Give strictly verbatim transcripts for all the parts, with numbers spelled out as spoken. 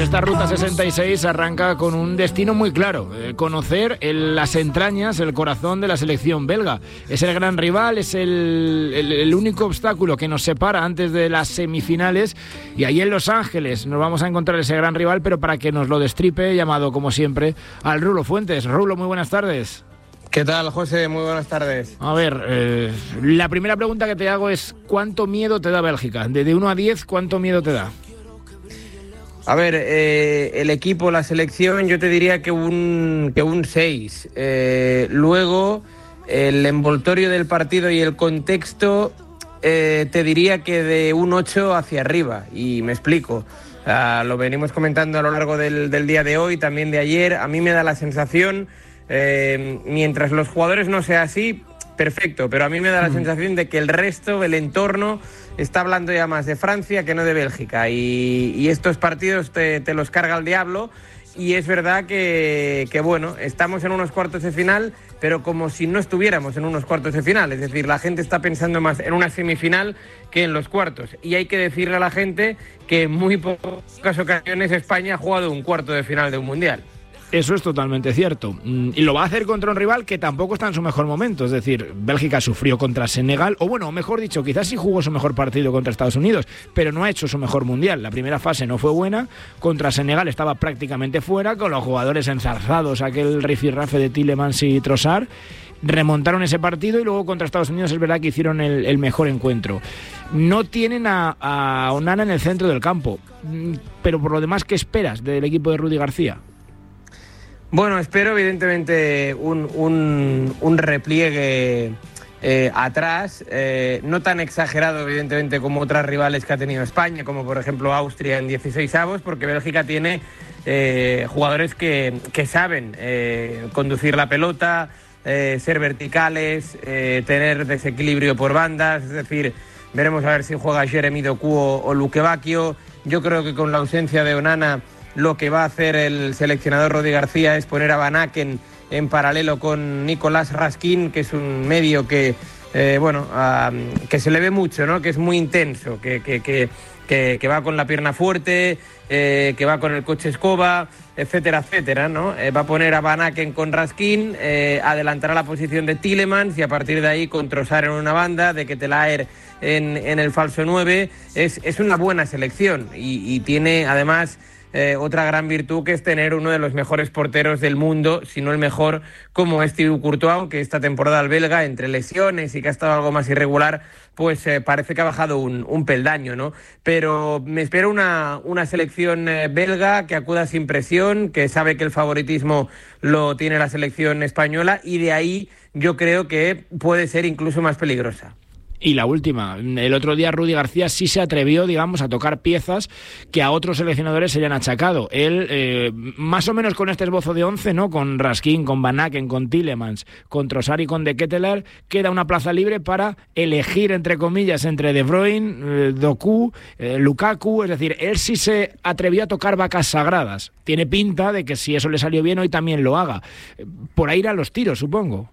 esta Ruta sesenta y seis arranca con un destino muy claro, eh, conocer el, las entrañas, el corazón de la selección belga. Es el gran rival, es el, el, el único obstáculo que nos separa antes de las semifinales, y ahí en Los Ángeles nos vamos a encontrar ese gran rival, pero para que nos lo destripe, he llamado como siempre al Rulo Fuentes. Rulo, muy buenas tardes. ¿Qué tal, José? Muy buenas tardes. A ver, eh, la primera pregunta que te hago es ¿cuánto miedo te da Bélgica? De uno a diez, ¿cuánto miedo te da? A ver, eh, el equipo, la selección, yo te diría que un, que un seis. Eh, luego, el envoltorio del partido y el contexto, eh, te diría que de un ocho hacia arriba. Y me explico. Uh, lo venimos comentando a lo largo del, del día de hoy, también de ayer. A mí me da la sensación... Eh, mientras los jugadores no sea así, perfecto, pero a mí me da la sensación de que el resto, el entorno, está hablando ya más de Francia que no de Bélgica, y, y estos partidos te, te los carga el diablo. Y es verdad que, que, bueno, estamos en unos cuartos de final, pero como si no estuviéramos en unos cuartos de final. Es decir, la gente está pensando más en una semifinal que en los cuartos. Y hay que decirle a la gente que en muy pocas ocasiones España ha jugado un cuarto de final de un mundial. Eso es totalmente cierto. Y lo va a hacer contra un rival que tampoco está en su mejor momento. Es decir, Bélgica sufrió contra Senegal, o bueno, mejor dicho, quizás sí jugó su mejor partido contra Estados Unidos, pero no ha hecho su mejor mundial. La primera fase no fue buena. Contra Senegal estaba prácticamente fuera, con los jugadores enzarzados, aquel rifirrafe de Tielemans y Trossard. Remontaron ese partido y luego contra Estados Unidos es verdad que hicieron el, el mejor encuentro. No tienen a, a Onana en el centro del campo, pero por lo demás, ¿qué esperas del equipo de Rudi García? Bueno, espero evidentemente un, un, un repliegue eh, atrás, eh, no tan exagerado evidentemente como otras rivales que ha tenido España, como por ejemplo Austria en dieciséis avos, porque Bélgica tiene eh, jugadores que, que saben eh, conducir la pelota, eh, ser verticales, eh, tener desequilibrio por bandas. Es decir, veremos a ver si juega Jeremy Doku o, o Luke Bacchio. Yo creo que con la ausencia de Onana, lo que va a hacer el seleccionador Rudi García es poner a Van Aken en paralelo con Nicolás Raskin, que es un medio que, eh, bueno, uh, que se le ve mucho, ¿no? Que es muy intenso, que, que, que, que, que va con la pierna fuerte, eh, que va con el coche escoba, etcétera, etcétera, ¿no? Eh, va a poner a Van Aken con Raskin, eh, adelantará la posición de Tielemans y a partir de ahí con Trossard en una banda, de Ketelaere en, en el falso nueve. Es, es una buena selección y, y tiene además... Eh, otra gran virtud, que es tener uno de los mejores porteros del mundo, si no el mejor, como es Thibaut Courtois, aunque esta temporada el belga, entre lesiones y que ha estado algo más irregular, pues eh, parece que ha bajado un, un peldaño, ¿no? Pero me espero una, una selección eh, belga que acuda sin presión, que sabe que el favoritismo lo tiene la selección española, y de ahí yo creo que puede ser incluso más peligrosa. Y la última, el otro día Rudi García sí se atrevió, digamos, a tocar piezas que a otros seleccionadores se le han achacado. Él, eh, más o menos con este esbozo de once, ¿no? Con Raskin, con Van Aken, con Tielemans, con Trossard y con De Ketelaere, queda una plaza libre para elegir, entre comillas, entre De Bruyne, eh, Doku, eh, Lukaku. Es decir, él sí se atrevió a tocar vacas sagradas. Tiene pinta de que si eso le salió bien, hoy también lo haga. Por ahí irán los tiros, supongo.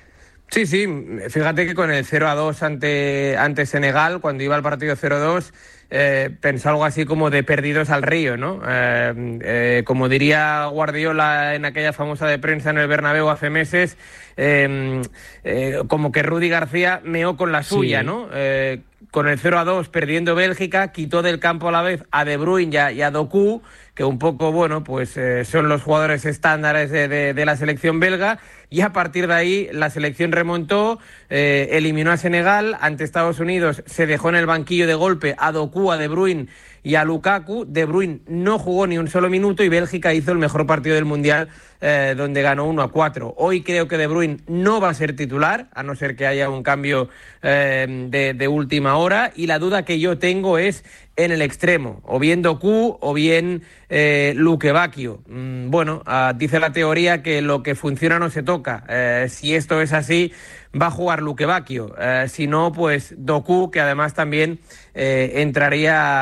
Sí, sí, fíjate que con el cero a dos ante, ante Senegal, cuando iba al partido cero a dos, eh, pensó algo así como de perdidos al río, ¿no? Eh, eh, como diría Guardiola en aquella famosa de prensa en el Bernabéu hace meses, eh, eh, como que Rudi García meó con la suya, sí. ¿no? Eh, con el cero a dos perdiendo Bélgica, quitó del campo a la vez a De Bruyne y a, y a Doku, que un poco, bueno, pues eh, son los jugadores estándares de, de, de la selección belga, y a partir de ahí la selección remontó, eh, eliminó a Senegal, ante Estados Unidos se dejó en el banquillo de golpe a Doku, a De Bruyne y a Lukaku. De Bruyne no jugó ni un solo minuto y Bélgica hizo el mejor partido del Mundial, eh, donde ganó uno a cuatro. Hoy creo que De Bruyne no va a ser titular, a no ser que haya un cambio eh, de, de última hora, y la duda que yo tengo es en el extremo, o bien Doku o bien eh, Luke Bacchio. Mm, bueno, uh, dice la teoría que lo que funciona no se toca. Eh, si esto es así, va a jugar Luke Bacchio. Eh, si no, pues Doku, que además también eh, entraría, bueno,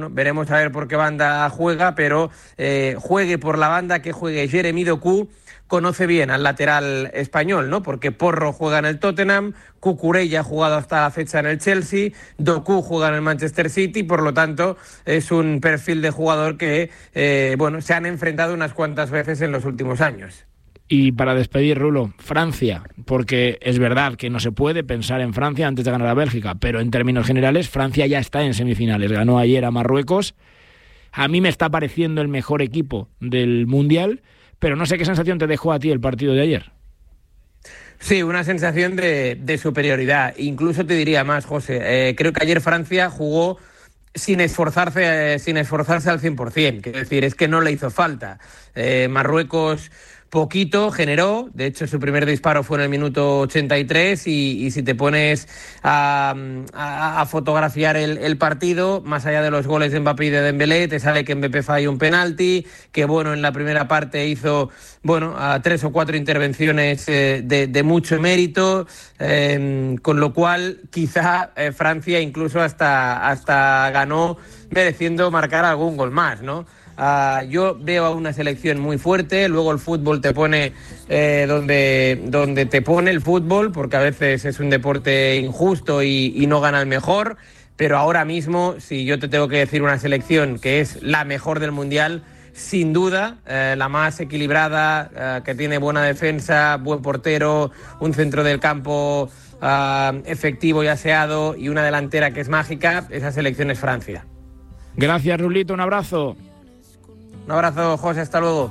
bueno, veremos a ver por qué banda juega, pero eh, juegue por la banda que juegue Jeremy Doku, conoce bien al lateral español, ¿no? Porque Porro juega en el Tottenham, Cucurella ha jugado hasta la fecha en el Chelsea, Doku juega en el Manchester City, por lo tanto es un perfil de jugador que, eh, bueno, se han enfrentado unas cuantas veces en los últimos años. Y para despedir, Rulo, Francia, porque es verdad que no se puede pensar en Francia antes de ganar a Bélgica, pero en términos generales Francia ya está en semifinales, ganó ayer a Marruecos, a mí me está pareciendo el mejor equipo del Mundial, pero no sé qué sensación te dejó a ti el partido de ayer. Sí, una sensación de, de superioridad. Incluso te diría más, José. Eh, creo que ayer Francia jugó sin esforzarse, eh, sin esforzarse al cien por ciento. Es decir, es que no le hizo falta. Eh, Marruecos poquito generó, de hecho su primer disparo fue en el minuto ochenta y tres y, y si te pones a, a, a fotografiar el, el partido, más allá de los goles de Mbappé y de Dembélé, te sale que Mbappé falló un penalti, que bueno, en la primera parte hizo bueno a tres o cuatro intervenciones eh, de, de mucho mérito, eh, con lo cual quizá eh, Francia incluso hasta, hasta ganó mereciendo marcar algún gol más, ¿no? Uh, yo veo a una selección muy fuerte, luego el fútbol te pone eh, donde, donde te pone el fútbol, porque a veces es un deporte injusto y, y no gana el mejor, pero ahora mismo, si yo te tengo que decir una selección que es la mejor del Mundial, sin duda, eh, la más equilibrada, eh, que tiene buena defensa, buen portero, un centro del campo uh, efectivo y aseado y una delantera que es mágica, esa selección es Francia. Gracias, Rulito, un abrazo. Un abrazo, José, hasta luego.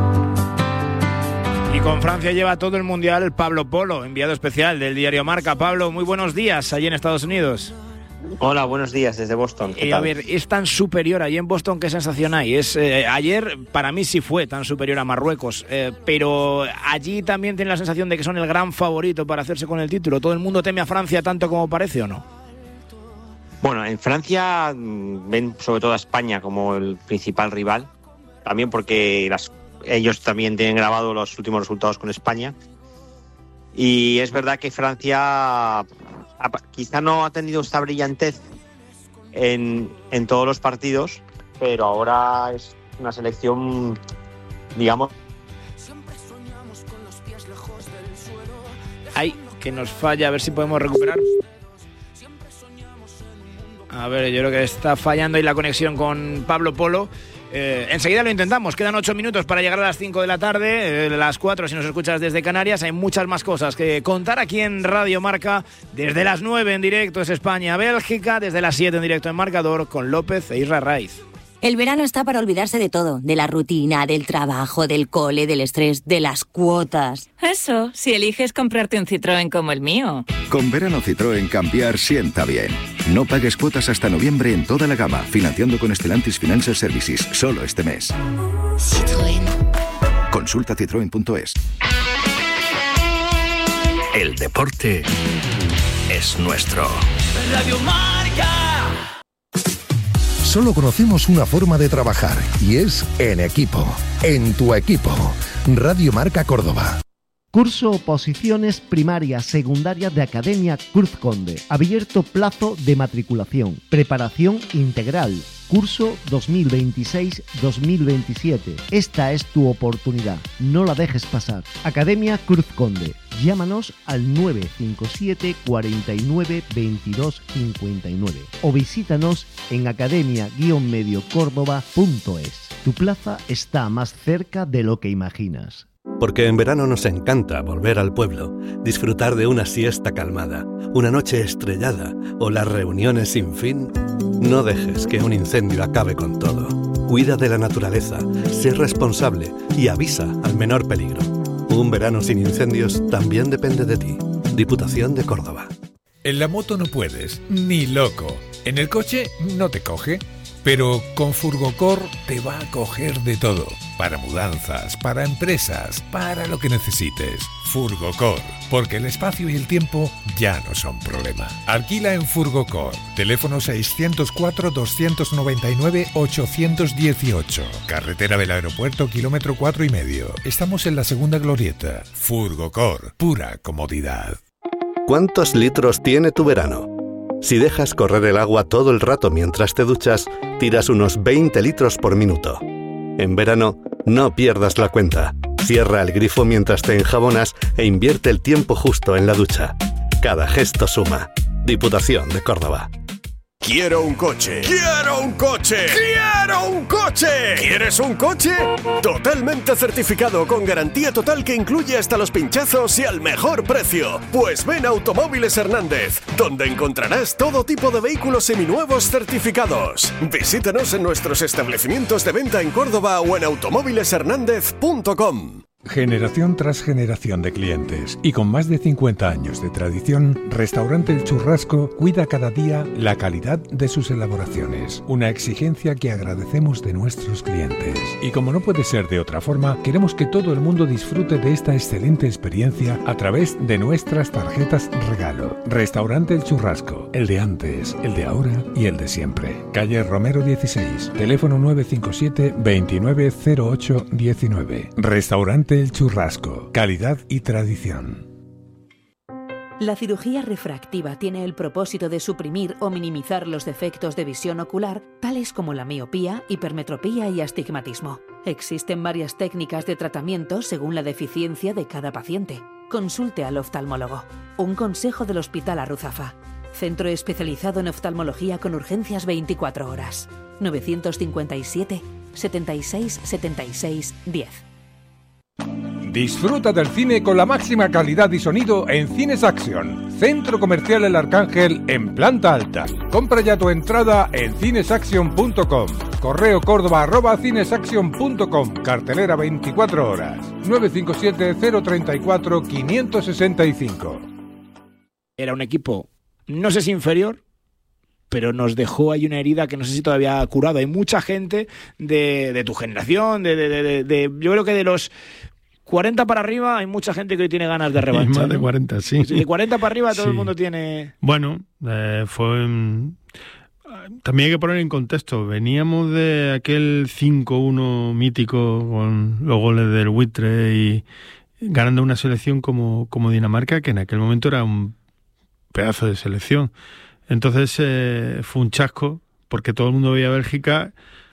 Y con Francia lleva todo el Mundial Pablo Polo, enviado especial del diario Marca. Pablo, muy buenos días allí en Estados Unidos. Hola, buenos días desde Boston. ¿Qué eh, tal? A ver, es tan superior allí en Boston, ¿qué sensación hay? Es, eh, ayer para mí sí fue tan superior a Marruecos, eh, pero allí también tiene la sensación de que son el gran favorito para hacerse con el título. ¿Todo el mundo teme a Francia tanto como parece o no? Bueno, en Francia ven sobre todo a España como el principal rival, también porque las, ellos también tienen grabado los últimos resultados con España. Y es verdad que Francia quizá no ha tenido esta brillantez en, en todos los partidos, pero ahora es una selección, digamos... Ay, que nos falla, a ver si podemos recuperar. A ver, yo creo que está fallando ahí la conexión con Pablo Polo. Eh, enseguida lo intentamos, quedan ocho minutos para llegar a las cinco de la tarde, eh, las cuatro si nos escuchas desde Canarias. Hay muchas más cosas que contar aquí en Radio Marca. Desde las nueve en directo es España-Bélgica, desde las siete en directo en Marcador con López e Isra Raiz. El verano está para olvidarse de todo, de la rutina, del trabajo, del cole, del estrés, de las cuotas. Eso, si eliges comprarte un Citroën como el mío. Con verano Citroën cambiar sienta bien. No pagues cuotas hasta noviembre en toda la gama, financiando con Stellantis Financial Services, solo este mes. Citroën. Consulta citroen punto es. El deporte es nuestro. Radio Marca. Solo conocemos una forma de trabajar y es en equipo, en tu equipo. Radio Marca Córdoba. Curso Oposiciones Primarias Secundarias de Academia Cruz Conde. Abierto plazo de matriculación. Preparación integral. Curso dos mil veintiséis dos mil veintisiete. Esta es tu oportunidad. No la dejes pasar. Academia Cruz Conde. Llámanos al nueve cinco siete cuarenta y nueve veintidós cincuenta y nueve o visítanos en academia guion medio córdoba punto es. Tu plaza está más cerca de lo que imaginas. Porque en verano nos encanta volver al pueblo, disfrutar de una siesta calmada, una noche estrellada o las reuniones sin fin. No dejes que un incendio acabe con todo. Cuida de la naturaleza, sé responsable y avisa al menor peligro. Un verano sin incendios también depende de ti. Diputación de Córdoba. En la moto no puedes, ni loco. En el coche no te coge. Pero con Furgocor te va a coger de todo. Para mudanzas, para empresas, para lo que necesites. Furgocor, porque el espacio y el tiempo ya no son problema. Alquila en Furgocor. Teléfono seiscientos cuatro, doscientos noventa y nueve, ochocientos dieciocho. Carretera del Aeropuerto, kilómetro cuatro y medio. Estamos en la segunda glorieta. Furgocor, pura comodidad. ¿Cuántos litros tiene tu verano? Si dejas correr el agua todo el rato mientras te duchas, tiras unos veinte litros por minuto. En verano, no pierdas la cuenta. Cierra el grifo mientras te enjabonas e invierte el tiempo justo en la ducha. Cada gesto suma. Diputación de Córdoba. Quiero un coche. ¡Quiero un coche! ¡Quiero un coche! ¿Quieres un coche? Totalmente certificado con garantía total que incluye hasta los pinchazos y al mejor precio. Pues ven a Automóviles Hernández, donde encontrarás todo tipo de vehículos seminuevos certificados. Visítanos en nuestros establecimientos de venta en Córdoba o en automóviles hernández punto com. Generación tras generación de clientes y con más de cincuenta años de tradición, Restaurante El Churrasco cuida cada día la calidad de sus elaboraciones, una exigencia que agradecemos de nuestros clientes. Y como no puede ser de otra forma, queremos que todo el mundo disfrute de esta excelente experiencia a través de nuestras tarjetas regalo. Restaurante El Churrasco, el de antes, el de ahora y el de siempre. Calle Romero dieciséis, teléfono nueve cinco siete, veintinueve cero ocho diecinueve. Restaurante El Churrasco, calidad y tradición. La cirugía refractiva tiene el propósito de suprimir o minimizar los defectos de visión ocular, tales como la miopía, hipermetropía y astigmatismo. Existen varias técnicas de tratamiento según la deficiencia de cada paciente. Consulte al oftalmólogo. Un consejo del Hospital Arruzafa. Centro especializado en oftalmología con urgencias veinticuatro horas. novecientos cincuenta y siete, setenta y seis, setenta y seis, diez. Disfruta del cine con la máxima calidad y sonido en Cines Action, Centro Comercial El Arcángel en planta alta. Compra ya tu entrada en cinesaction punto com. Correo Córdoba arroba cinesaction punto com. Cartelera veinticuatro horas. nueve cinco siete, cero tres cuatro, cinco seis cinco. Era un equipo, no sé si inferior, pero nos dejó ahí una herida que no sé si todavía ha curado. Hay mucha gente de, de tu generación, de, de, de, de, yo creo que de los cuarenta para arriba hay mucha gente que hoy tiene ganas de revancha. Más de ¿no? cuarenta, sí. De cuarenta para arriba todo sí. el mundo tiene... Bueno, eh, fue... También hay que poner en contexto. Veníamos de aquel cinco uno mítico con los goles del buitre y ganando una selección como, como Dinamarca, que en aquel momento era un pedazo de selección. Entonces eh, fue un chasco, porque todo el mundo veía a Bélgica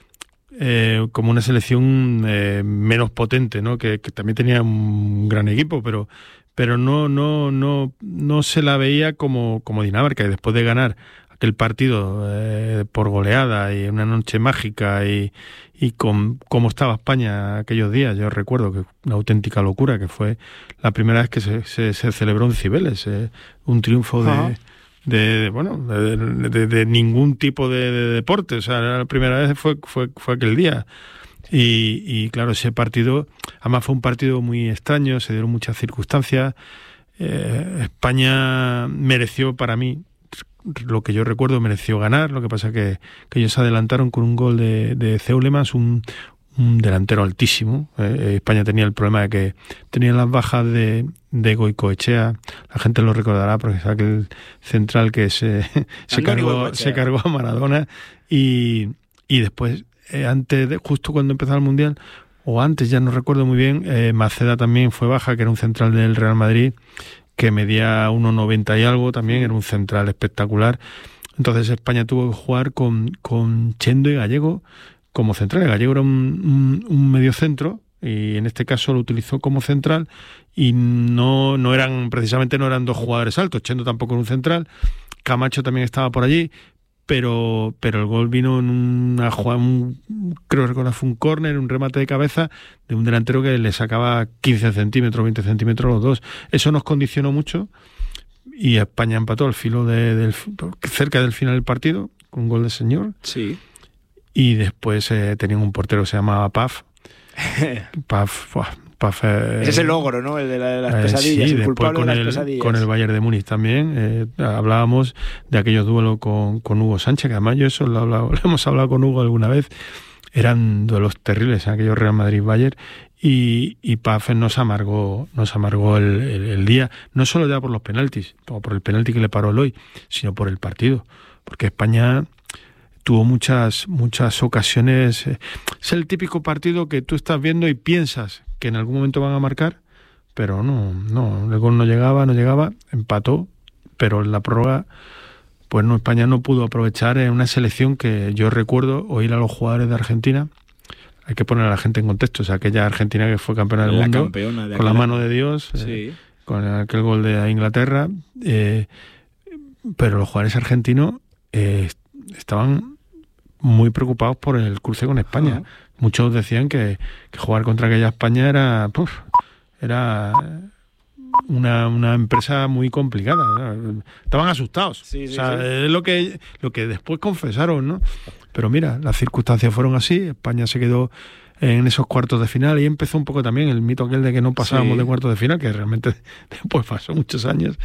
eh, como una selección eh, menos potente, ¿no? Que, que también tenía un gran equipo, pero pero no no no no se la veía como, como Dinamarca. Y después de ganar aquel partido eh, por goleada y una noche mágica y, y con cómo estaba España aquellos días, yo recuerdo que una auténtica locura, que fue la primera vez que se, se, se celebró en Cibeles, eh, un triunfo de... Ajá. De, de bueno de, de, de ningún tipo de, de deporte. O sea, la primera vez fue fue fue aquel día y, y claro, ese partido además fue un partido muy extraño, se dieron muchas circunstancias. eh, España mereció, para mí, lo que yo recuerdo, mereció ganar. Lo que pasa que, que ellos se adelantaron con un gol de, de Ceulemans, un un delantero altísimo. Eh, España tenía el problema de que tenía las bajas de, de Goicoechea. La gente lo recordará porque es aquel central que se, se, cargó, se cargó a Maradona. Y, y después, eh, antes de, justo cuando empezaba el Mundial, o antes, ya no recuerdo muy bien, eh, Maceda también fue baja, que era un central del Real Madrid, que medía uno noventa y algo también, era un central espectacular. Entonces España tuvo que jugar con, con Chendo y Gallego como central. El Gallego era un, un, un mediocentro y en este caso lo utilizó como central y no, no eran, precisamente no eran dos jugadores altos. Chendo tampoco era un central, Camacho también estaba por allí, pero, pero el gol vino en una jugada, un, creo que fue un córner, un remate de cabeza de un delantero que le sacaba quince centímetros, veinte centímetros los dos. Eso nos condicionó mucho y España empató al filo de, del, cerca del final del partido con un gol de señor. Sí. Y después eh, tenían un portero que se llamaba Paf. Paf, Paf eh, ese es el logro, ¿no? El de, la, de las pesadillas, eh, sí, el culpable con de las el, pesadillas. Con el Bayern de Múnich también. Eh, hablábamos de aquellos duelos con, con Hugo Sánchez, que además yo eso lo, hablado, lo hemos hablado con Hugo alguna vez. Eran duelos terribles, en aquellos Real Madrid-Bayern. Y, y Paf nos amargó, nos amargó el, el, el día, no solo ya por los penaltis, o por el penalti que le paró Eloy, sino por el partido. Porque España tuvo muchas muchas ocasiones. Es el típico partido que tú estás viendo y piensas que en algún momento van a marcar, pero no, no, el gol no llegaba, no llegaba, empató, pero en la prórroga pues no, España no pudo aprovechar en una selección que yo recuerdo oír a los jugadores de Argentina. Hay que poner a la gente en contexto, o sea, aquella Argentina que fue campeona del la mundo, campeona de con la mano de Dios, sí. eh, con aquel gol de Inglaterra, eh, pero los jugadores argentinos eh, estaban muy preocupados por el cruce con España. Uh-huh. Muchos decían que, que jugar contra aquella España era, puf, era una, una empresa muy complicada, ¿no? Estaban asustados. Sí, sí, o sea, sí. Es lo que, lo que después confesaron, ¿no? Pero mira, las circunstancias fueron así, España se quedó en esos cuartos de final y empezó un poco también el mito aquel de que no pasábamos sí. de cuartos de final, que realmente después pasó muchos años.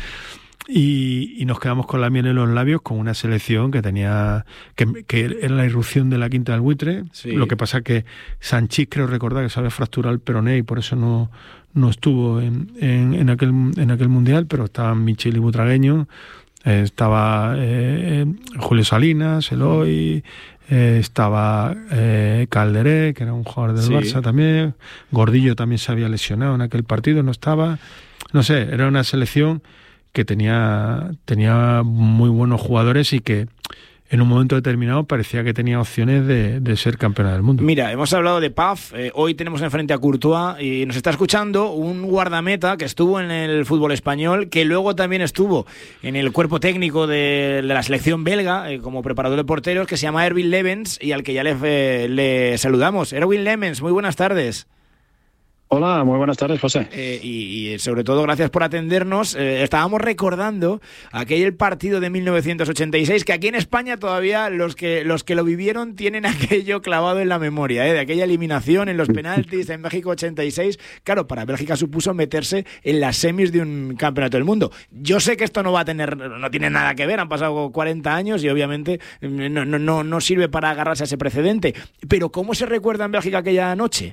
Y, y nos quedamos con la miel en los labios con una selección que tenía que, que era la irrupción de la Quinta del Buitre. Sí. Lo que pasa que Sanchís, creo recordar, que se había fracturado el peroné y por eso no, no estuvo en, en, en, aquel, en aquel mundial, pero estaban Michel y Butragueño, eh, estaba eh, Julio Salinas, Eloy, eh, estaba eh, Calderé, que era un jugador del sí. Barça también, Gordillo también se había lesionado en aquel partido, no estaba, no sé, era una selección que tenía, tenía muy buenos jugadores y que en un momento determinado parecía que tenía opciones de, de ser campeona del mundo. Mira, hemos hablado de Paf, eh, hoy tenemos enfrente a Courtois y nos está escuchando un guardameta que estuvo en el fútbol español, que luego también estuvo en el cuerpo técnico de, de la selección belga eh, como preparador de porteros, que se llama Erwin Lemmens y al que ya le, eh, le saludamos. Erwin Lemmens, muy buenas tardes. Hola, muy buenas tardes, José. Eh, y, y sobre todo, gracias por atendernos. Eh, estábamos recordando aquel partido de mil novecientos ochenta y seis, que aquí en España todavía los que los que lo vivieron tienen aquello clavado en la memoria, ¿eh? De aquella eliminación en los penaltis en México ochenta y seis. Claro, para Bélgica supuso meterse en las semis de un campeonato del mundo. Yo sé que esto no va a tener, no tiene nada que ver, han pasado cuarenta años y obviamente no, no, no, no sirve para agarrarse a ese precedente. Pero ¿cómo se recuerda en Bélgica aquella noche?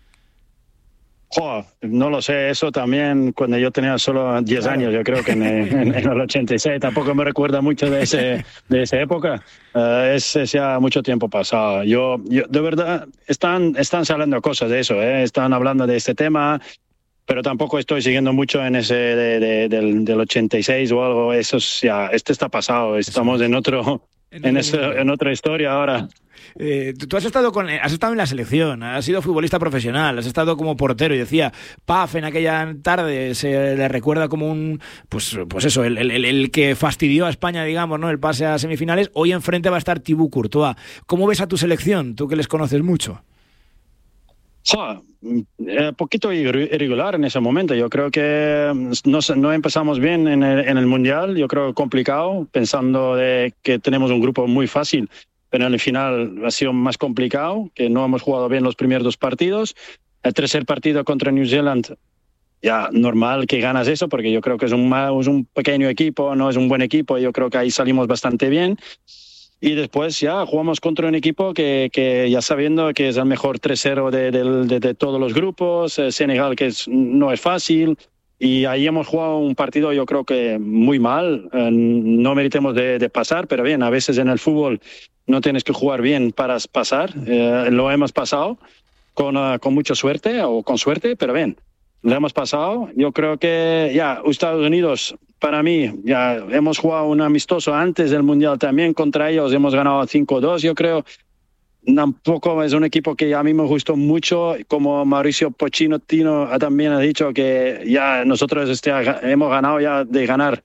Oh, no lo sé, eso también cuando yo tenía solo diez claro. años, yo creo que en, en, en el ochenta y seis, tampoco me recuerda mucho de ese de esa época, uh, es, es ya mucho tiempo pasado. Yo, yo de verdad, están, están saliendo cosas de eso, ¿eh? Están hablando de este tema, pero tampoco estoy siguiendo mucho en ese de, de, del, del ochenta y seis o algo, eso es, ya, este está pasado, estamos en otro, en, ese, en otra historia ahora. Eh, tú has estado con, has estado en la selección, has sido futbolista profesional, has estado como portero y decía, Paf en aquella tarde se le recuerda como un, pues, pues eso, el, el, el que fastidió a España, digamos, ¿no? El pase a semifinales. Hoy enfrente va a estar Thibaut Courtois. ¿Cómo ves a tu selección, tú que les conoces mucho? Ja, un poquito irregular en ese momento. Yo creo que no, no empezamos bien en el, en el Mundial, yo creo complicado, pensando de que tenemos un grupo muy fácil. Pero en el final ha sido más complicado, que no hemos jugado bien los primeros dos partidos. El tercer partido contra New Zealand, ya normal que ganas eso, porque yo creo que es un, es un pequeño equipo, no es un buen equipo, yo creo que ahí salimos bastante bien. Y después ya jugamos contra un equipo que, que ya sabiendo que es el mejor tres cero de, de, de, de todos los grupos, eh, Senegal que es, no es fácil. Y ahí hemos jugado un partido yo creo que muy mal, eh, no meritemos de, de pasar, pero bien, a veces en el fútbol no tienes que jugar bien para pasar, eh, lo hemos pasado con, uh, con mucha suerte o con suerte, pero bien, lo hemos pasado. Yo creo que ya Estados Unidos, para mí, ya hemos jugado un amistoso antes del Mundial también contra ellos, hemos ganado cinco dos, yo creo. Tampoco es un equipo que a mí me gustó mucho, como Mauricio Pochettino también ha dicho que ya nosotros este, hemos ganado ya de ganar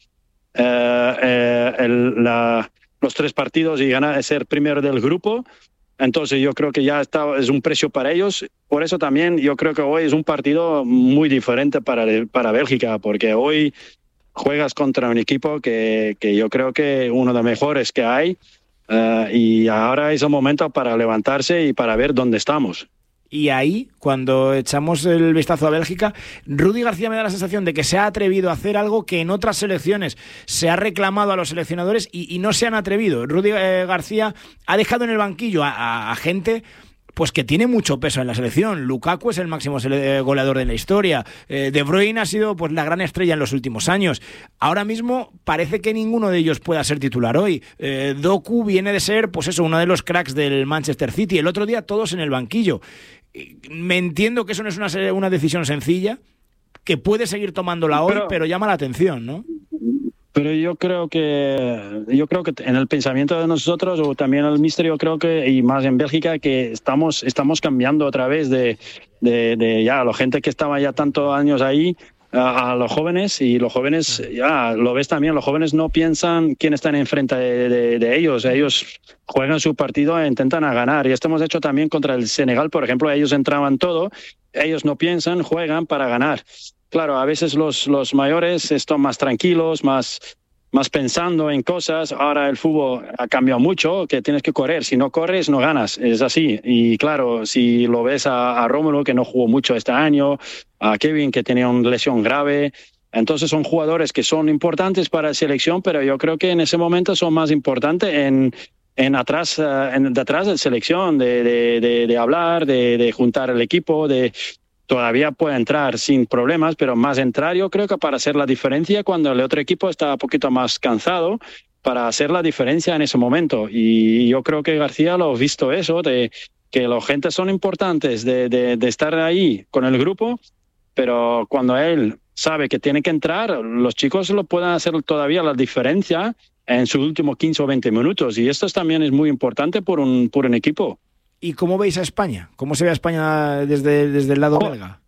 eh, eh, el, la, los tres partidos y ganar, ser primero del grupo. Entonces yo creo que ya está, es un precio para ellos. Por eso también yo creo que hoy es un partido muy diferente para, para Bélgica, porque hoy juegas contra un equipo que, que yo creo que uno de los mejores que hay. Uh, y ahora es el momento para levantarse y para ver dónde estamos. Y ahí, cuando echamos el vistazo a Bélgica, Rudi García me da la sensación de que se ha atrevido a hacer algo que en otras selecciones se ha reclamado a los seleccionadores y, y no se han atrevido. Rudi eh, García ha dejado en el banquillo a, a, a gente pues que tiene mucho peso en la selección. Lukaku es el máximo goleador de la historia. Eh, De Bruyne ha sido pues la gran estrella en los últimos años. Ahora mismo parece que ninguno de ellos pueda ser titular hoy. Eh, Doku viene de ser, pues eso, uno de los cracks del Manchester City. El otro día todos en el banquillo. Eh, me entiendo que eso no es una, una decisión sencilla, que puede seguir tomándola hoy, pero, pero llama la atención, ¿no? Pero yo creo que yo creo que en el pensamiento de nosotros, o también el míster, yo creo que, y más en Bélgica, que estamos estamos cambiando otra vez de, de, de ya la gente que estaba ya tantos años ahí a, a los jóvenes, y los jóvenes, ya lo ves también, los jóvenes no piensan quién están enfrente de, de, de ellos, ellos juegan su partido e intentan a ganar, y esto hemos hecho también contra el Senegal, por ejemplo, ellos entraban todo, ellos no piensan, juegan para ganar. Claro, a veces los, los mayores están más tranquilos, más, más pensando en cosas. Ahora el fútbol ha cambiado mucho, que tienes que correr. Si no corres, no ganas. Es así. Y claro, si lo ves a, a Rómulo, que no jugó mucho este año, a Kevin, que tenía una lesión grave, entonces son jugadores que son importantes para la selección, pero yo creo que en ese momento son más importantes en, en atrás, en, detrás de la selección, de, de, de, de hablar, de, de juntar el equipo, de... Todavía puede entrar sin problemas, pero más entrar yo creo que para hacer la diferencia cuando el otro equipo está un poquito más cansado, para hacer la diferencia en ese momento. Y yo creo que García lo ha visto eso, de que los gentes son importantes, de, de, de estar ahí con el grupo, pero cuando él sabe que tiene que entrar, los chicos lo pueden hacer todavía la diferencia en sus últimos quince o veinte minutos. Y esto también es muy importante por un, por un equipo. ¿Y cómo veis a España? ¿Cómo se ve a España desde, desde el lado oh, belga?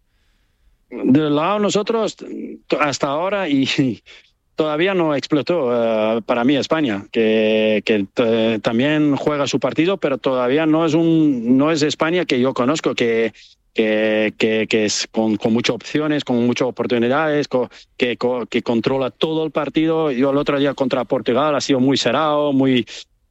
Del lado nosotros, hasta ahora, y todavía no explotó uh, para mí España, que, que t- también juega su partido, pero todavía no es un no es España que yo conozco, que, que, que, que es con, con muchas opciones, con muchas oportunidades, con, que, con, que controla todo el partido. Yo el otro día contra Portugal ha sido muy cerrado, muy...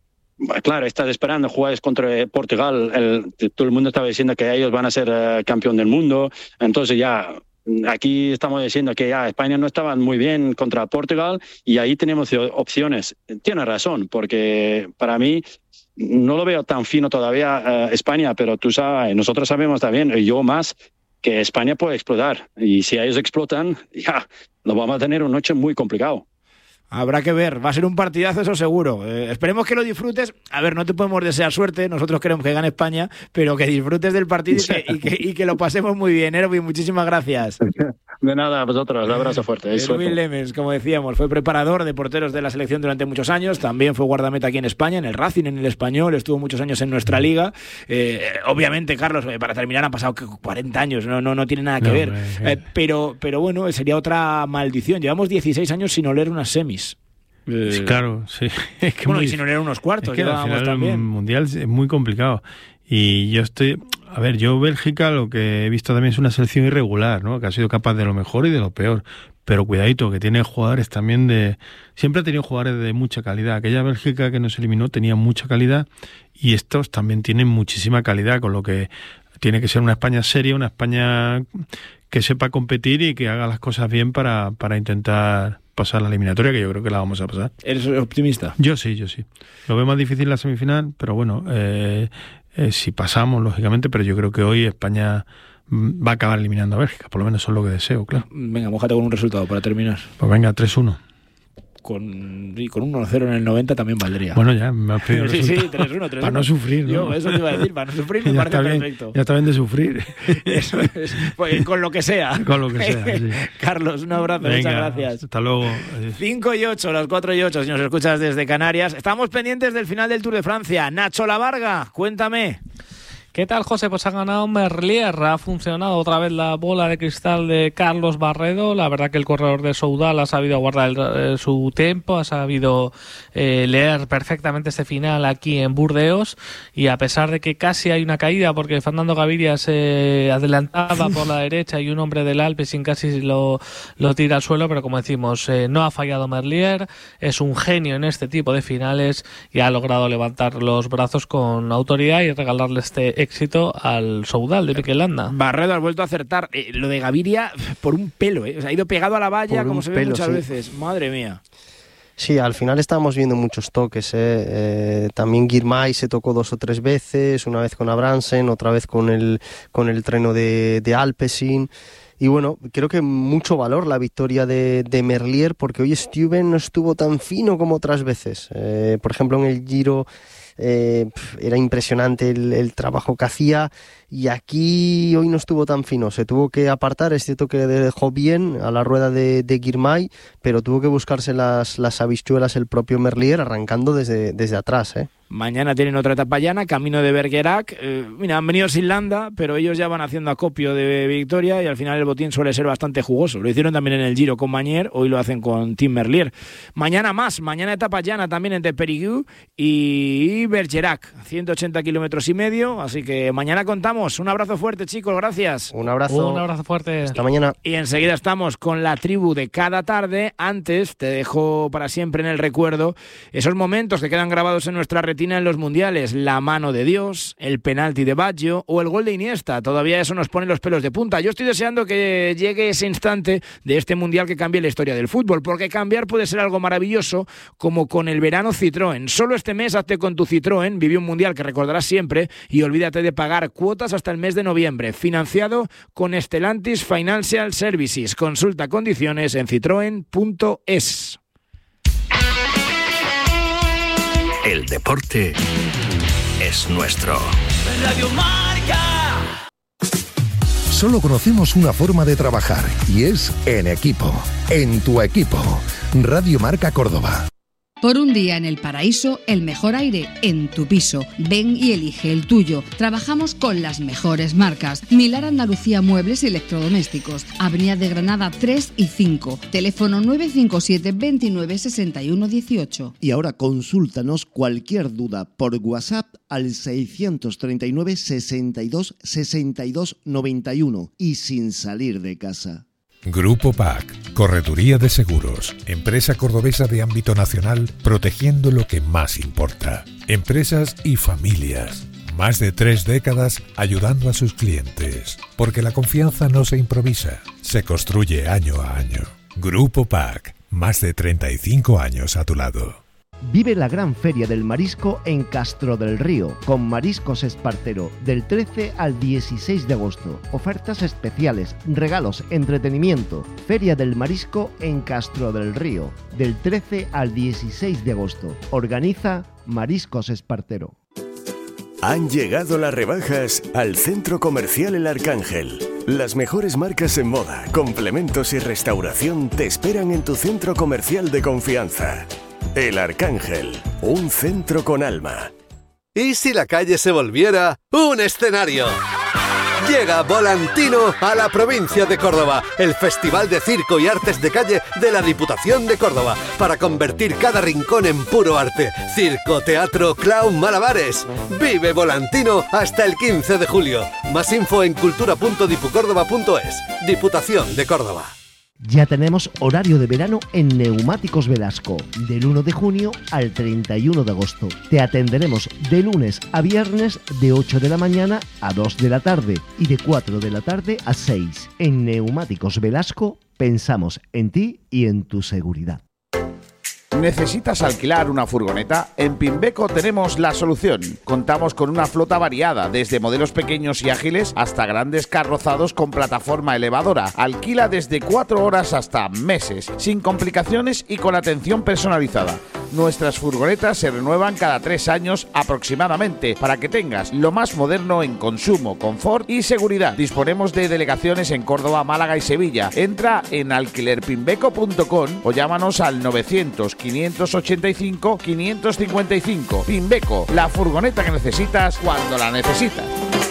Claro, estás esperando jugar contra Portugal, el, todo el mundo estaba diciendo que ellos van a ser uh, campeón del mundo, entonces ya aquí estamos diciendo que ya España no estaba muy bien contra Portugal y ahí tenemos opciones. Tiene razón, porque para mí no lo veo tan fino todavía uh, España, pero tú sabes, nosotros sabemos también, yo más, que España puede explotar, y si ellos explotan, ya lo vamos a tener una noche muy complicado. Habrá que ver, va a ser un partidazo, eso seguro. Eh, esperemos que lo disfrutes. A ver, no te podemos desear suerte, nosotros queremos que gane España, pero que disfrutes del partido y que, y que, y que lo pasemos muy bien. Erwin, muchísimas gracias. De nada, a vosotros, un abrazo fuerte. Erwin Lemens, como decíamos, fue preparador de porteros de la selección durante muchos años, también fue guardameta aquí en España, en el Racing, en el Español, estuvo muchos años en nuestra liga. Eh, obviamente, Carlos, para terminar han pasado cuarenta años, no, no, no tiene nada que no, ver. Eh, pero, pero bueno, sería otra maldición. Llevamos dieciséis años sin oler unas semis. Sí, claro, sí. Es que bueno, muy, y si no eran unos cuartos, es que al final también. El mundial es muy complicado. Y yo estoy, a ver, yo Bélgica lo que he visto también es una selección irregular, ¿no? Que ha sido capaz de lo mejor y de lo peor. Pero cuidadito, que tiene jugadores también de... Siempre ha tenido jugadores de mucha calidad. Aquella Bélgica que nos eliminó tenía mucha calidad y estos también tienen muchísima calidad, con lo que tiene que ser una España seria, una España que sepa competir y que haga las cosas bien para, para intentar pasar la eliminatoria, que yo creo que la vamos a pasar. ¿Eres optimista? Yo sí, yo sí. Lo veo más difícil la semifinal, pero bueno, eh, eh, si pasamos, lógicamente, pero yo creo que hoy España va a acabar eliminando a Bélgica, por lo menos eso es lo que deseo, claro. Venga, mójate con un resultado para terminar. Pues venga, tres uno. Con, y con un uno cero en el noventa también valdría. Bueno, ya me has pedido el Sí, sí, tres uno. Para no sufrir, ¿no? Yo, eso te iba a decir, para no sufrir me parece perfecto. Ya está bien de sufrir. Eso es, pues, con lo que sea. Con lo que sea, sí. Carlos, un abrazo, venga, muchas gracias. Hasta luego. cinco y ocho, las cuatro y ocho, si nos escuchas desde Canarias. Estamos pendientes del final del Tour de Francia. Nacho Lavarga, cuéntame. ¿Qué tal, José? Pues ha ganado Merlier, ha funcionado otra vez la bola de cristal de Carlos Barredo. La verdad que el corredor de Soudal ha sabido guardar el, eh, su tiempo, ha sabido eh, leer perfectamente este final aquí en Burdeos, y a pesar de que casi hay una caída porque Fernando Gaviria se adelantaba por la derecha y un hombre del Alpecin casi lo, lo tira al suelo, pero como decimos, eh, no ha fallado Merlier, es un genio en este tipo de finales y ha logrado levantar los brazos con autoridad y regalarle este éxito al Soudal de Mikel Landa. Barredo ha vuelto a acertar. Eh, lo de Gaviria por un pelo, ¿eh? O sea, ha ido pegado a la valla como se ve pelo, muchas sí. veces. Madre mía. Sí, al final estábamos viendo muchos toques. ¿eh? Eh, también Girmay se tocó dos o tres veces, una vez con Abramsen, otra vez con el, con el treno de, de Alpecin. Y bueno, creo que mucho valor la victoria de, de Merlier, porque hoy Stuyven no estuvo tan fino como otras veces. Eh, por ejemplo, en el Giro eh, era impresionante el, el trabajo que hacía, y aquí hoy no estuvo tan fino. Se tuvo que apartar, es cierto que dejó bien a la rueda de, de Girmay, pero tuvo que buscarse las, las habichuelas el propio Merlier, arrancando desde, desde atrás, ¿eh? Mañana tienen otra etapa llana, camino de Bergerac. Eh, mira, han venido sin Landa, pero ellos ya van haciendo acopio de victoria y al final el botín suele ser bastante jugoso. Lo hicieron también en el Giro con Magnier, hoy lo hacen con Tim Merlier. Mañana más, mañana etapa llana también entre Périgueux y Bergerac, ciento ochenta kilómetros y medio, así que mañana contamos. Un abrazo fuerte, chicos, gracias. Un abrazo. Un abrazo fuerte. Hasta mañana. Y enseguida estamos con la tribu de cada tarde. Antes, te dejo para siempre en el recuerdo esos momentos que quedan grabados en nuestra retina en los mundiales, la mano de Dios, el penalti de Baggio o el gol de Iniesta. Todavía eso nos pone los pelos de punta. Yo estoy deseando que llegue ese instante de este mundial que cambie la historia del fútbol, porque cambiar puede ser algo maravilloso, como con el verano Citroën. Solo este mes hazte con tu Citroën, vive un mundial que recordarás siempre y olvídate de pagar cuotas hasta el mes de noviembre. Financiado con Stellantis Financial Services. Consulta condiciones en citroen punto es. El deporte es nuestro. Radio Marca. Solo conocemos una forma de trabajar y es en equipo. En tu equipo. Radio Marca Córdoba. Por un día en el paraíso, el mejor aire en tu piso. Ven y elige el tuyo. Trabajamos con las mejores marcas. Milar Andalucía Muebles y Electrodomésticos. Avenida de Granada tres y cinco. Teléfono nueve cinco siete, veintinueve, sesenta y uno, dieciocho. Y ahora consúltanos cualquier duda por WhatsApp al seiscientos treinta y nueve, sesenta y dos, sesenta y dos, noventa y uno y sin salir de casa. Grupo P A C, Correduría de Seguros, empresa cordobesa de ámbito nacional, protegiendo lo que más importa. Empresas y familias. Más de tres décadas ayudando a sus clientes. Porque la confianza no se improvisa, se construye año a año. Grupo P A C, más de treinta y cinco años a tu lado. Vive la gran feria del marisco en Castro del Río, con Mariscos Espartero, del trece al dieciséis de agosto. Ofertas especiales, regalos, entretenimiento. Feria del Marisco en Castro del Río, del trece al dieciséis de agosto. Organiza Mariscos Espartero. Han llegado las rebajas al Centro Comercial El Arcángel. Las mejores marcas en moda, complementos y restauración te esperan en tu centro comercial de confianza. El Arcángel, un centro con alma. ¿Y si la calle se volviera un escenario? Llega Volantino a la provincia de Córdoba, el Festival de Circo y Artes de Calle de la Diputación de Córdoba, para convertir cada rincón en puro arte. Circo, teatro, clown, malabares. Vive Volantino hasta el quince de julio. Más info en cultura punto dipucórdoba punto es. Diputación de Córdoba. Ya tenemos horario de verano en Neumáticos Velasco, del uno de junio al treinta y uno de agosto. Te atenderemos de lunes a viernes de ocho de la mañana a dos de la tarde y de cuatro de la tarde a seis. En Neumáticos Velasco pensamos en ti y en tu seguridad. ¿Necesitas alquilar una furgoneta? En Pimbeco tenemos la solución. Contamos con una flota variada, desde modelos pequeños y ágiles hasta grandes carrozados con plataforma elevadora. Alquila desde cuatro horas hasta meses, sin complicaciones y con atención personalizada. Nuestras furgonetas se renuevan cada tres años aproximadamente, para que tengas lo más moderno en consumo, confort y seguridad. Disponemos de delegaciones en Córdoba, Málaga y Sevilla. Entra en alquiler pimbeco punto com o llámanos al novecientos, quinientos ochenta y cinco, quinientos cincuenta y cinco. Pimbeco, la furgoneta que necesitas cuando la necesitas.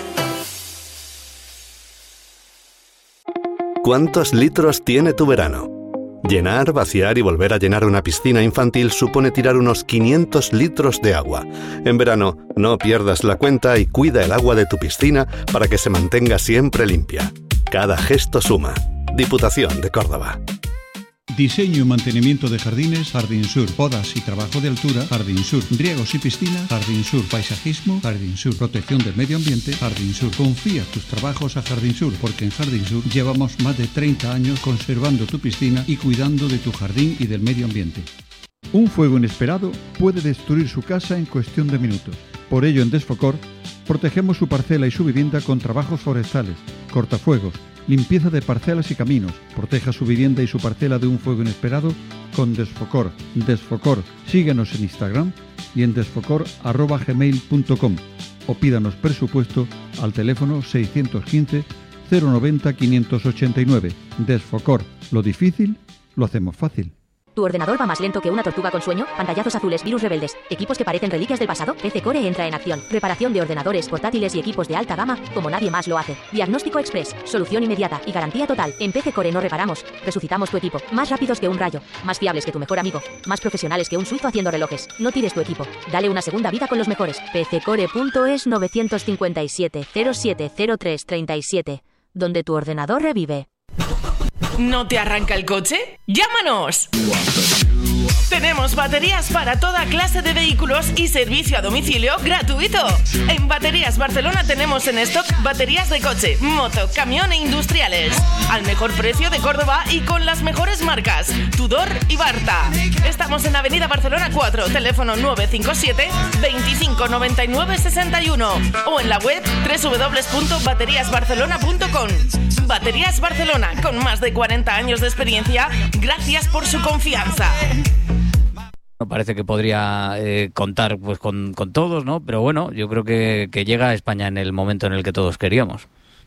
¿Cuántos litros tiene tu verano? Llenar, vaciar y volver a llenar una piscina infantil supone tirar unos quinientos litros de agua. En verano, no pierdas la cuenta y cuida el agua de tu piscina para que se mantenga siempre limpia. Cada gesto suma. Diputación de Córdoba. Diseño y mantenimiento de jardines, Jardín Sur. Podas y trabajo de altura, Jardín Sur. Riegos y piscinas, Jardín Sur. Paisajismo, Jardín Sur. Protección del medio ambiente, Jardín Sur. Confía tus trabajos a Jardín Sur, porque en Jardín Sur llevamos más de treinta años conservando tu piscina y cuidando de tu jardín y del medio ambiente. Un fuego inesperado puede destruir su casa en cuestión de minutos. Por ello, en Desfocor, protegemos su parcela y su vivienda con trabajos forestales, cortafuegos, limpieza de parcelas y caminos. Proteja su vivienda y su parcela de un fuego inesperado con Desfocor. Desfocor. Síguenos en Instagram y en desfocor arroba gmail punto com o pídanos presupuesto al teléfono seiscientos quince cero noventa quinientos ochenta y nueve. Desfocor. Lo difícil lo hacemos fácil. ¿Tu ordenador va más lento que una tortuga con sueño? ¿Pantallazos azules, virus rebeldes, equipos que parecen reliquias del pasado? P C Core entra en acción. Reparación de ordenadores, portátiles y equipos de alta gama como nadie más lo hace. Diagnóstico express, solución inmediata y garantía total. En P C Core no reparamos, resucitamos tu equipo. Más rápidos que un rayo, más fiables que tu mejor amigo, más profesionales que un suizo haciendo relojes. No tires tu equipo, dale una segunda vida con los mejores. P C core punto es nueve cinco siete cero siete cero tres tres siete, donde tu ordenador revive. ¿No te arranca el coche? ¡Llámanos! Tenemos baterías para toda clase de vehículos y servicio a domicilio gratuito. En Baterías Barcelona tenemos en stock baterías de coche, moto, camión e industriales. Al mejor precio de Córdoba y con las mejores marcas, Tudor y Barta. Estamos en Avenida Barcelona cuatro, teléfono nueve cinco siete, veinticinco noventa y nueve sesenta y uno o en la web doble u doble u doble u punto baterías barcelona punto com. Baterías Barcelona, con más de cuarenta años de experiencia, gracias por su confianza. Parece que podría eh, contar pues con, con todos, ¿no? Pero bueno, yo creo que, que llega a España en el momento en el que todos queríamos.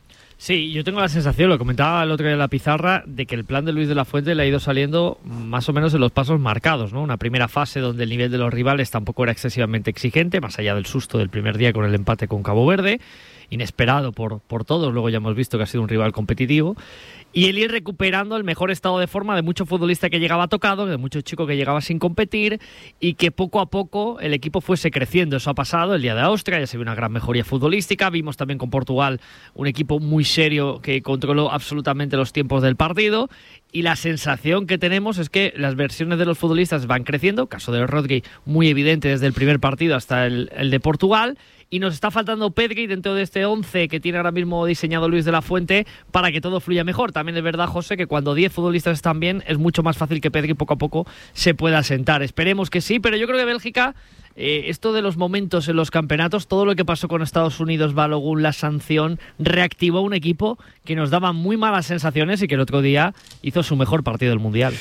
Sí, yo tengo la sensación, lo comentaba el otro día en la pizarra, de que el plan de Luis de la Fuente le ha ido saliendo más o menos en los pasos marcados, ¿no? Una primera fase donde el nivel de los rivales tampoco era excesivamente exigente, más allá del susto del primer día con el empate con Cabo Verde, inesperado por, por todos, luego ya hemos visto que ha sido un rival competitivo, y el ir recuperando el mejor estado de forma de mucho futbolista que llegaba tocado, de mucho chico que llegaba sin competir, y que poco a poco el equipo fuese creciendo. Eso ha pasado el día de Austria, ya se vio una gran mejoría futbolística, vimos también con Portugal un equipo muy serio que controló absolutamente los tiempos del partido, y la sensación que tenemos es que las versiones de los futbolistas van creciendo, caso de Rodri muy evidente desde el primer partido hasta el, el de Portugal, y nos está faltando Pedri dentro de este once que tiene ahora mismo diseñado Luis de la Fuente para que todo fluya mejor. También es verdad, José, que cuando diez futbolistas están bien es mucho más fácil que Pedri poco a poco se pueda asentar. Esperemos que sí, pero yo creo que Bélgica, eh, esto de los momentos en los campeonatos, todo lo que pasó con Estados Unidos, Balogun, la sanción, reactivó un equipo que nos daba muy malas sensaciones y que el otro día hizo su mejor partido del Mundial.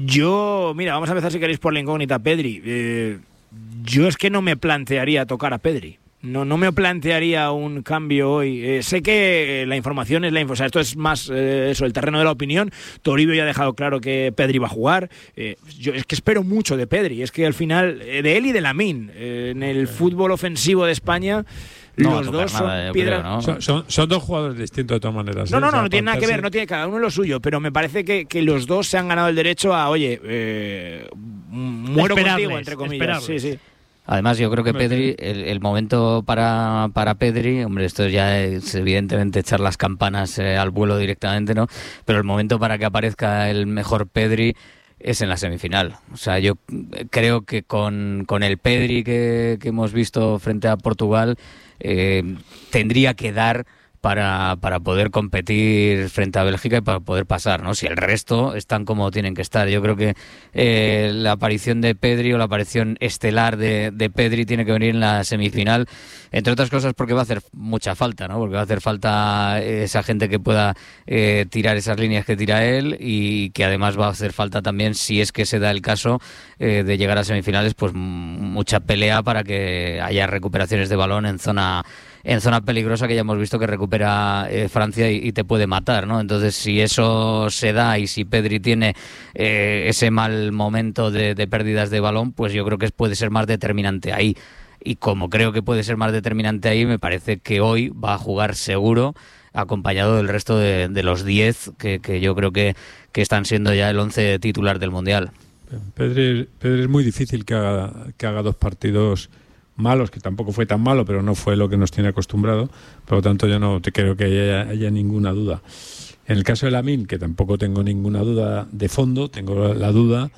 Yo, mira, vamos a empezar si queréis por la incógnita, Pedri. Eh, yo es que no me plantearía tocar a Pedri. No, no me plantearía un cambio hoy. Eh, sé que la información es la información. O sea, esto es más eh, eso, el terreno de la opinión. Toribio ya ha dejado claro que Pedri va a jugar. Eh, yo es que espero mucho de Pedri. Es que al final, eh, de él y de Lamine, eh, en el fútbol ofensivo de España, no, los dos nada, son piedra. Creo, ¿no? son, son, son dos jugadores distintos de todas maneras. No, ¿eh? no, no, o sea, no tiene nada que ver. ser... No tiene cada uno lo suyo. Pero me parece que, que los dos se han ganado el derecho a, oye, eh, muero contigo, entre comillas. Sí, sí. Además, yo creo que Pedri, el, el momento para, para Pedri, hombre, esto ya es evidentemente echar las campanas eh, al vuelo directamente, ¿no? Pero el momento para que aparezca el mejor Pedri es en la semifinal. O sea, yo creo que con, con el Pedri que, que hemos visto frente a Portugal, eh, tendría que dar para, para poder competir frente a Bélgica y para poder pasar, ¿no? Si el resto están como tienen que estar. Yo creo que eh, la aparición de Pedri o la aparición estelar de, de Pedri tiene que venir en la semifinal, entre otras cosas porque va a hacer mucha falta, ¿no? Porque va a hacer falta esa gente que pueda eh, tirar esas líneas que tira él, y que además va a hacer falta también, si es que se da el caso eh, de llegar a semifinales, pues mucha pelea para que haya recuperaciones de balón en zona en zona peligrosa, que ya hemos visto que recupera eh, Francia y, y te puede matar, ¿no? Entonces, si eso se da y si Pedri tiene eh, ese mal momento de, de pérdidas de balón, pues yo creo que puede ser más determinante ahí. Y como creo que puede ser más determinante ahí, me parece que hoy va a jugar seguro, acompañado del resto de, de los diez que, que yo creo que, que están siendo ya el once titular del Mundial. Pedri, Pedri es muy difícil que haga, que haga dos partidos malos, que tampoco fue tan malo, pero no fue lo que nos tiene acostumbrado. Por lo tanto, yo no te creo que haya, haya ninguna duda. En el caso de Lamine, que tampoco tengo ninguna duda de fondo, tengo la duda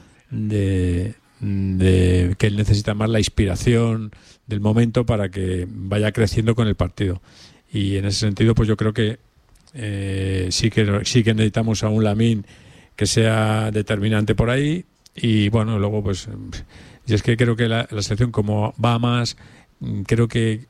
de, de que él necesita más la inspiración del momento para que vaya creciendo con el partido. Y en ese sentido, pues yo creo que eh, sí que sí que necesitamos a un Lamine que sea determinante por ahí. Y bueno, luego pues... Y es que creo que la, la selección, como va más, creo que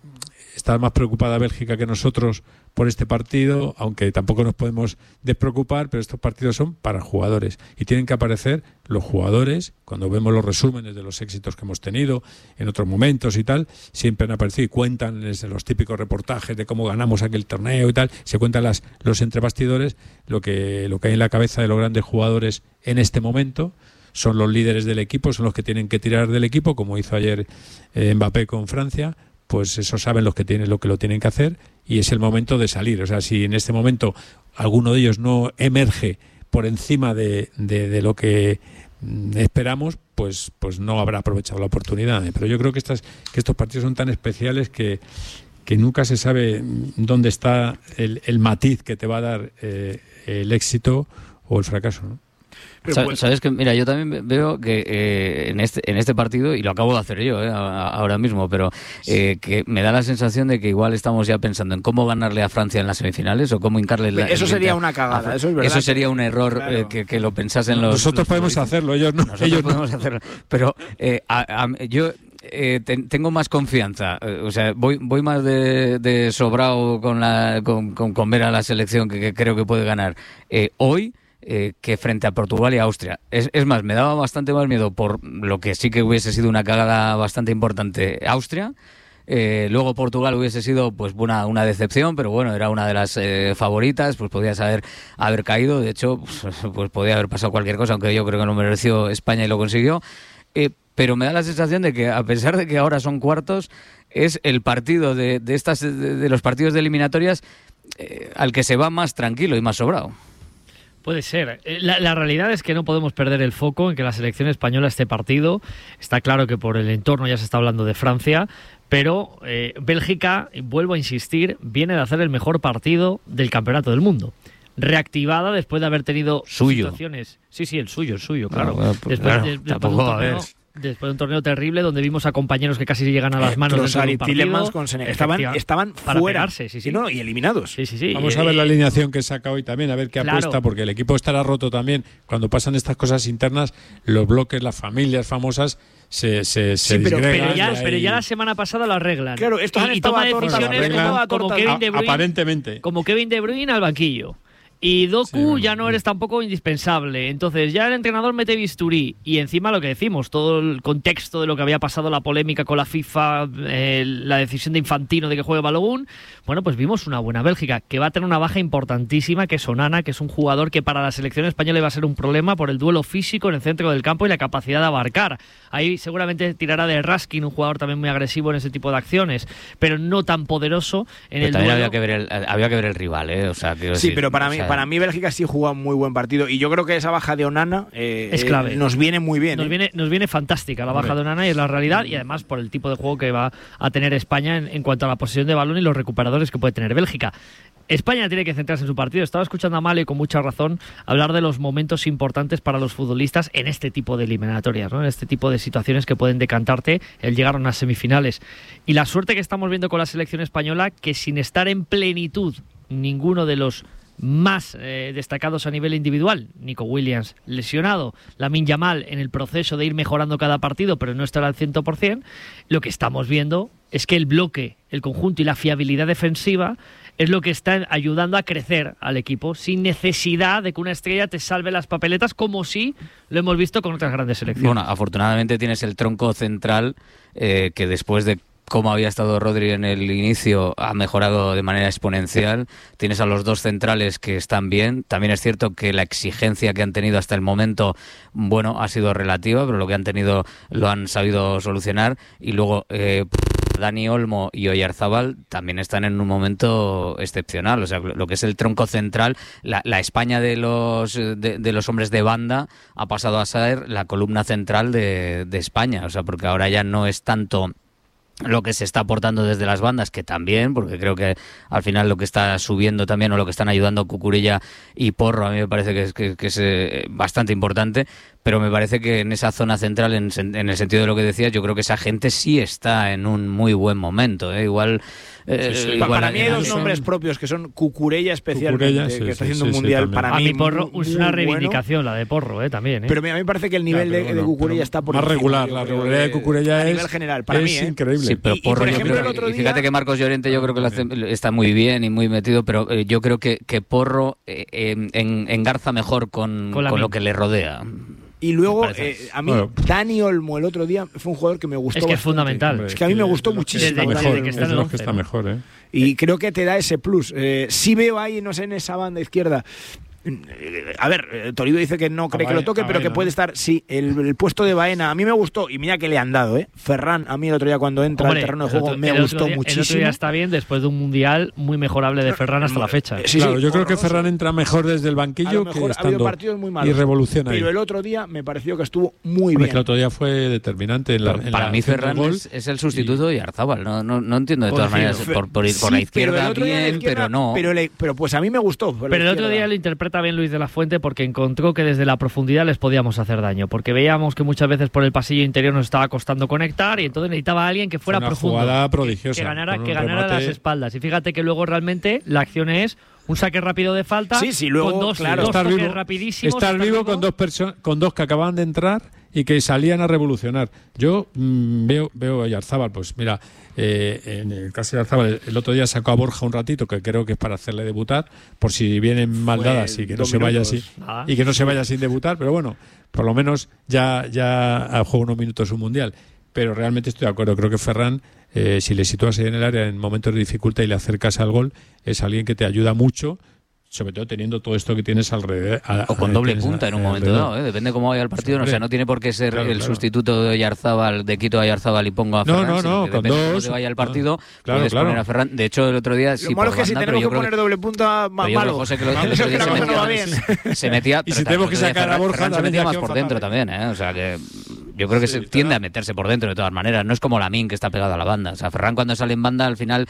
está más preocupada Bélgica que nosotros por este partido, aunque tampoco nos podemos despreocupar, pero estos partidos son para jugadores y tienen que aparecer los jugadores. Cuando vemos los resúmenes de los éxitos que hemos tenido en otros momentos y tal, siempre han aparecido y cuentan los típicos reportajes de cómo ganamos aquel torneo y tal, se cuentan las, los entrebastidores, lo que, lo que hay en la cabeza de los grandes jugadores en este momento. Son los líderes del equipo, son los que tienen que tirar del equipo, como hizo ayer eh, Mbappé con Francia. Pues eso saben los que tienen lo que lo tienen que hacer y es el momento de salir. O sea, si en este momento alguno de ellos no emerge por encima de, de, de lo que esperamos, pues, pues no habrá aprovechado la oportunidad. Pero yo creo que estas que estos partidos son tan especiales que, que nunca se sabe dónde está el, el matiz que te va a dar eh, el éxito o el fracaso, ¿no? Sabes, sabes que, mira, yo también veo que eh, en este en este partido, y lo acabo de hacer yo eh, ahora mismo, pero eh, que me da la sensación de que igual estamos ya pensando en cómo ganarle a Francia en las semifinales o cómo hincarle la, eso sería una cagada, eso es verdad. Eso sería un error, claro. eh, que, que lo pensasen los... Nosotros los podemos hacerlo, ellos no. Nosotros ellos podemos no. hacerlo, pero eh, a, a, yo... Eh, te, tengo más confianza, eh, o sea, voy voy más de, de sobrado con, la, con, con, con ver a la selección que, que creo que puede ganar eh, hoy eh, que frente a Portugal y Austria. Es, es más, me daba bastante más miedo por lo que sí que hubiese sido una cagada bastante importante Austria. Eh, luego Portugal hubiese sido pues una, una decepción, pero bueno, era una de las eh, favoritas, pues podías haber, haber caído, de hecho, pues, pues podía haber pasado cualquier cosa, aunque yo creo que lo mereció España y lo consiguió. Eh, pero me da la sensación de que, a pesar de que ahora son cuartos, es el partido de, de estas de, de los partidos de eliminatorias eh, al que se va más tranquilo y más sobrado. Puede ser. La, la realidad es que no podemos perder el foco en que la selección española, este partido, está claro que por el entorno ya se está hablando de Francia, pero eh, Bélgica, vuelvo a insistir, viene de hacer el mejor partido del campeonato del mundo. Reactivada después de haber tenido suyo. situaciones... Sí, sí, el suyo, el suyo, claro. No, bueno, pues, después, claro, de, después tampoco de un va a torneo, ver. Después de un torneo terrible donde vimos a compañeros que casi llegan a las manos dentro de un partido, con Senegal. Estaban, estaban para fuera pegarse, sí, sí. Y, no, y eliminados. Sí, sí, sí. Vamos a ver la alineación que saca hoy también, a ver qué claro. apuesta, porque el equipo estará roto también. Cuando pasan estas cosas internas, los bloques, las familias famosas se, se, se sí, pero, disgregan. Pero ya, hay... pero ya la semana pasada lo arreglan. Claro, esto y, y toma decisiones como, como Kevin De Bruyne, aparentemente. como Kevin De Bruyne al banquillo. Y Doku sí, ya no eres tampoco indispensable. Entonces ya el entrenador mete bisturí. Y encima lo que decimos, todo el contexto de lo que había pasado, la polémica con la FIFA, eh, la decisión de Infantino de que juegue Balogun. Bueno, pues vimos una buena Bélgica, que va a tener una baja importantísima, que es Onana, que es un jugador que para la selección española iba a ser un problema por el duelo físico en el centro del campo y la capacidad de abarcar. Ahí seguramente tirará de Raskin, un jugador también muy agresivo en ese tipo de acciones, pero no tan poderoso en pero el también duelo. Había que ver el, había que ver el rival, ¿eh? O sea, quiero sí, decir, pero para o mí... sea, Para mí Bélgica sí juega un muy buen partido y yo creo que esa baja de Onana eh, es clave. Eh, nos viene muy bien. Nos, ¿eh? viene, nos viene fantástica la baja de Onana y es la realidad, y además por el tipo de juego que va a tener España en, en cuanto a la posesión de balón y los recuperadores que puede tener Bélgica. España tiene que centrarse en su partido. Estaba escuchando a Male con mucha razón hablar de los momentos importantes para los futbolistas en este tipo de eliminatorias, ¿no? En este tipo de situaciones que pueden decantarte el llegar a unas semifinales. Y la suerte que estamos viendo con la selección española, que sin estar en plenitud ninguno de los más eh, destacados a nivel individual, Nico Williams lesionado, Lamine Yamal en el proceso de ir mejorando cada partido pero no estar al cien por ciento, lo que estamos viendo es que el bloque, el conjunto y la fiabilidad defensiva es lo que está ayudando a crecer al equipo sin necesidad de que una estrella te salve las papeletas, como si lo hemos visto con otras grandes selecciones. Bueno, afortunadamente tienes el tronco central eh, que después de como había estado Rodri en el inicio, ha mejorado de manera exponencial. Tienes a los dos centrales que están bien. También es cierto que la exigencia que han tenido hasta el momento, bueno, ha sido relativa, pero lo que han tenido lo han sabido solucionar. Y luego eh, Dani Olmo y Oyarzabal también están en un momento excepcional. O sea, lo que es el tronco central, la, la España de los de, de los hombres de banda ha pasado a ser la columna central de, de España. O sea, porque ahora ya no es tanto lo que se está aportando desde las bandas, que también, porque creo que al final lo que está subiendo también, o lo que están ayudando Cucurella y Porro, a mí me parece que es, que, que es eh, bastante importante, pero me parece que en esa zona central, en, en el sentido de lo que decías, yo creo que esa gente sí está en un muy buen momento, ¿eh? Igual... Eh, sí, sí. igual para mí hay dos son... nombres propios, que son Cucurella especialmente, Cucurella, sí, que está sí, haciendo sí, un sí, mundial también. para A mí mi Porro muy, es una muy reivindicación, bueno. la de Porro, ¿eh? También, ¿eh? Pero a mí me parece que el nivel Ya, pero de, bueno, de Cucurella está por más encima, regular, yo la creo, regularidad de Cucurella a es, nivel general, para es mí, ¿eh? increíble. Sí, pero Y- y, Porro, por yo ejemplo, creo el que- otro y fíjate día- que Marcos Llorente yo creo que lo hace, está muy bien y muy metido, pero eh, yo creo que, que Porro eh, eh, en, engarza mejor con, Con la con lo min. que le rodea. Y luego, Me parece. eh, a mí, Bueno. Dani Olmo el otro día fue un jugador que me gustó Es que es bastante. fundamental. Es que a mí me gustó muchísimo. Desde- Dani desde Olmo. que está en el Es once, que está ¿no? mejor, ¿eh? Y creo que te da ese plus. Eh, sí veo ahí, no sé, en esa banda izquierda. eh, A ver, eh, Toribio dice que no cree A que lo Bae- toque, a pero que Baena, puede ¿no? estar. Sí, el, el puesto de Baena a mí me gustó. Y mira que le han dado, ¿eh? Ferran, a mí el otro día cuando entra Hombre, al terreno de el juego otro- me el otro gustó día- El otro muchísimo. día está bien después de un mundial muy mejorable de Ferran hasta la fecha. Sí, claro, sí, yo creo que horroroso. Ferran entra mejor desde el A banquillo lo que mejor ha habido estando partidos muy malos. y revoluciona ahí. Pero el otro día me pareció que estuvo muy Hombre, bien. que el otro día fue determinante en la, en Para la mí acción del Ferran gol. es, es el sustituto de Yarzábal. No, no, no entiendo de todas Coincido. maneras. Por, por, ir por Sí, la pero izquierda el otro día en la bien, izquierda, pero no. Pero, le- pero pues a mí me gustó. por la Pero el otro izquierda. día lo interpreta bien Luis de la Fuente porque encontró que desde la profundidad les podíamos hacer daño, porque veíamos que muchas veces por el pasillo interior nos estaba costando conectar y entonces necesitaba a alguien que fuera Fue una profundo, jugada que- prodigiosa, que ganara, con un que ganara remate. las espaldas. Y fíjate que luego realmente la acción es un saque rápido de falta Sí, sí, luego, con dos, claro, dos estar toques vivo, rapidísimos. estar estar vivo con dos perso- con dos que acababan de entrar y que salían a revolucionar. Yo mm, veo veo a Yarzábal, pues mira, eh, en el caso de Yarzábal, el, el otro día sacó a Borja un ratito, que creo que es para hacerle debutar, por si vienen mal dadas y que no dos se vaya minutos. así Nada. y que no se vaya sin debutar, pero bueno, por lo menos ya ya juega unos minutos un mundial. Pero realmente estoy de acuerdo, creo que Ferran, eh, si le sitúas ahí en el área en momentos de dificultad y le acercas al gol, es alguien que te ayuda mucho, sobre todo teniendo todo esto que tienes alrededor. a- O con a- doble tienes punta en un alrededor. momento dado, ¿eh? Depende cómo vaya el partido. Sí, O sea, hombre. no tiene por qué ser Claro, el claro. sustituto de Yarzábal, de quito a Yarzábal y pongo a No, Ferran. no, sino no, que con depende de cómo dos. te vaya el partido, Claro, puedes claro. poner a Ferran. De hecho, el otro día sí Lo malo por es que si banda, pero tenemos yo que creo poner doble punta, ma- pero yo creo, malo. José, que lo- el Malo otro es que día la se cosa no va metía- bien. se metía. Y si pero tenemos que el otro día sacar a Ferran- Borja, Ferran se también metía ya más acción por dentro fatal. también, ¿eh? O sea que yo creo que se tiende a meterse por dentro de todas maneras. No es como Lamine, que está pegado a la banda. O sea, Ferran cuando sale en banda al final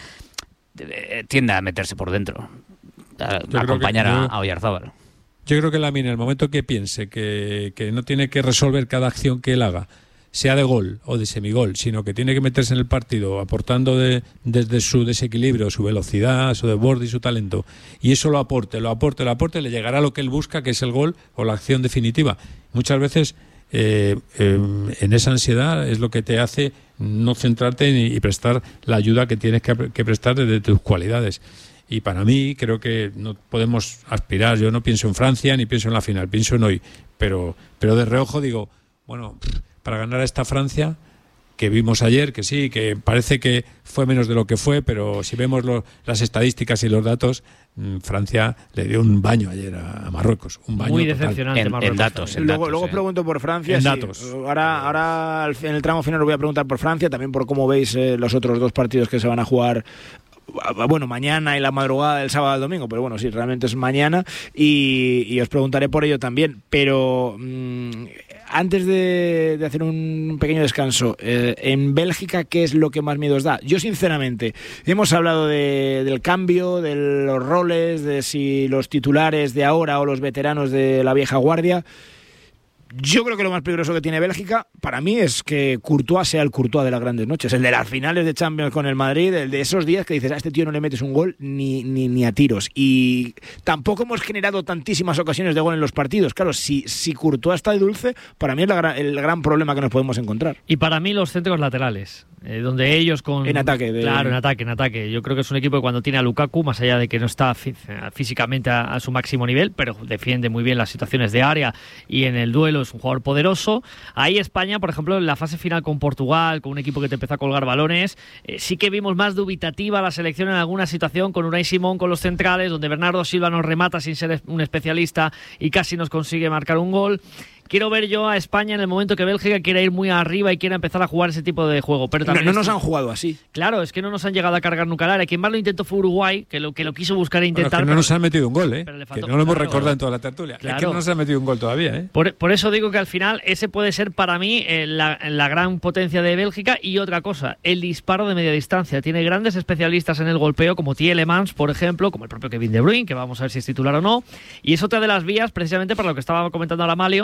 eh, tiende a meterse por dentro. A, creo a acompañar que a, yo- a Oyarzábal. Yo creo que Lamine, en el momento que piense que, que no tiene que resolver cada acción que él haga, sea de gol o de semigol, sino que tiene que meterse en el partido aportando de, desde su desequilibrio, su velocidad, su desborde y su talento, y eso lo aporte, lo aporte, lo aporte, le llegará lo que él busca, que es el gol o la acción definitiva. Muchas veces eh, eh, en esa ansiedad es lo que te hace no centrarte ni, y prestar la ayuda que tienes que, que prestar desde tus cualidades. Y para mí creo que no podemos aspirar, yo no pienso en Francia ni pienso en la final, pienso en hoy, pero, pero de reojo digo, bueno, para ganar a esta Francia que vimos ayer, que sí, que parece que fue menos de lo que fue, pero si vemos lo, las estadísticas y los datos, mmm, Francia le dio un baño ayer a, a Marruecos, un baño Muy total. decepcionante En- Marruecos. en datos, en luego datos, luego eh. pregunto por Francia. En sí. datos. Ahora, ahora al- en el tramo final os voy a preguntar por Francia, también por cómo veis eh, los otros dos partidos que se van a jugar. Bueno, mañana y la madrugada del sábado al domingo, pero bueno, sí, realmente es mañana y, y os preguntaré por ello también. Pero mmm, antes de, de hacer un pequeño descanso, eh, en Bélgica, ¿qué es lo que más miedo os da? Yo, sinceramente, hemos hablado de, del cambio, de los roles, de si los titulares de ahora o los veteranos de la vieja guardia. Yo creo que lo más peligroso que tiene Bélgica, para mí, es que Courtois sea el Courtois de las grandes noches, el de las finales de Champions con el Madrid, el de esos días que dices, a este tío no le metes un gol ni, ni, ni a tiros. Y tampoco hemos generado tantísimas ocasiones de gol en los partidos. Claro, si, si Courtois está de dulce, para mí es la, el gran problema que nos podemos encontrar. Y para mí los centros laterales, eh, donde ellos con... En ataque, de- Claro, en ataque, en ataque. Yo creo que es un equipo que cuando tiene a Lukaku, más allá de que no está fí- físicamente a, a su máximo nivel, pero defiende muy bien las situaciones de área y en el duelo es un jugador poderoso. Ahí España, por ejemplo, en la fase final con Portugal, con un equipo que te empezó a colgar balones, eh, sí que vimos más dubitativa la selección en alguna situación, con Unai Simón con los centrales, donde Bernardo Silva nos remata sin ser un especialista y casi nos consigue marcar un gol. Quiero ver yo a España en el momento que Bélgica quiera ir muy arriba y quiera empezar a jugar ese tipo de juego. Pero No, también no es- nos han jugado así. Claro, es que no nos han llegado a cargar nunca el área. Quien más lo intentó fue Uruguay, que lo, que lo quiso buscar e Bueno, es intentar. que no pero- nos han metido un gol, ¿eh? pero le Que faltó- no lo hemos claro. recordado en toda la tertulia. Es que Claro. no nos han metido un gol todavía, ¿eh? Por, por eso digo que al final ese puede ser para mí eh, la, la gran potencia de Bélgica. Y otra cosa, el disparo de media distancia. Tiene grandes especialistas en el golpeo, como Tielemans, por ejemplo, como el propio Kevin De Bruyne, que vamos a ver si es titular o no. Y es otra de las vías, precisamente para lo que estaba comentando ahora Malio,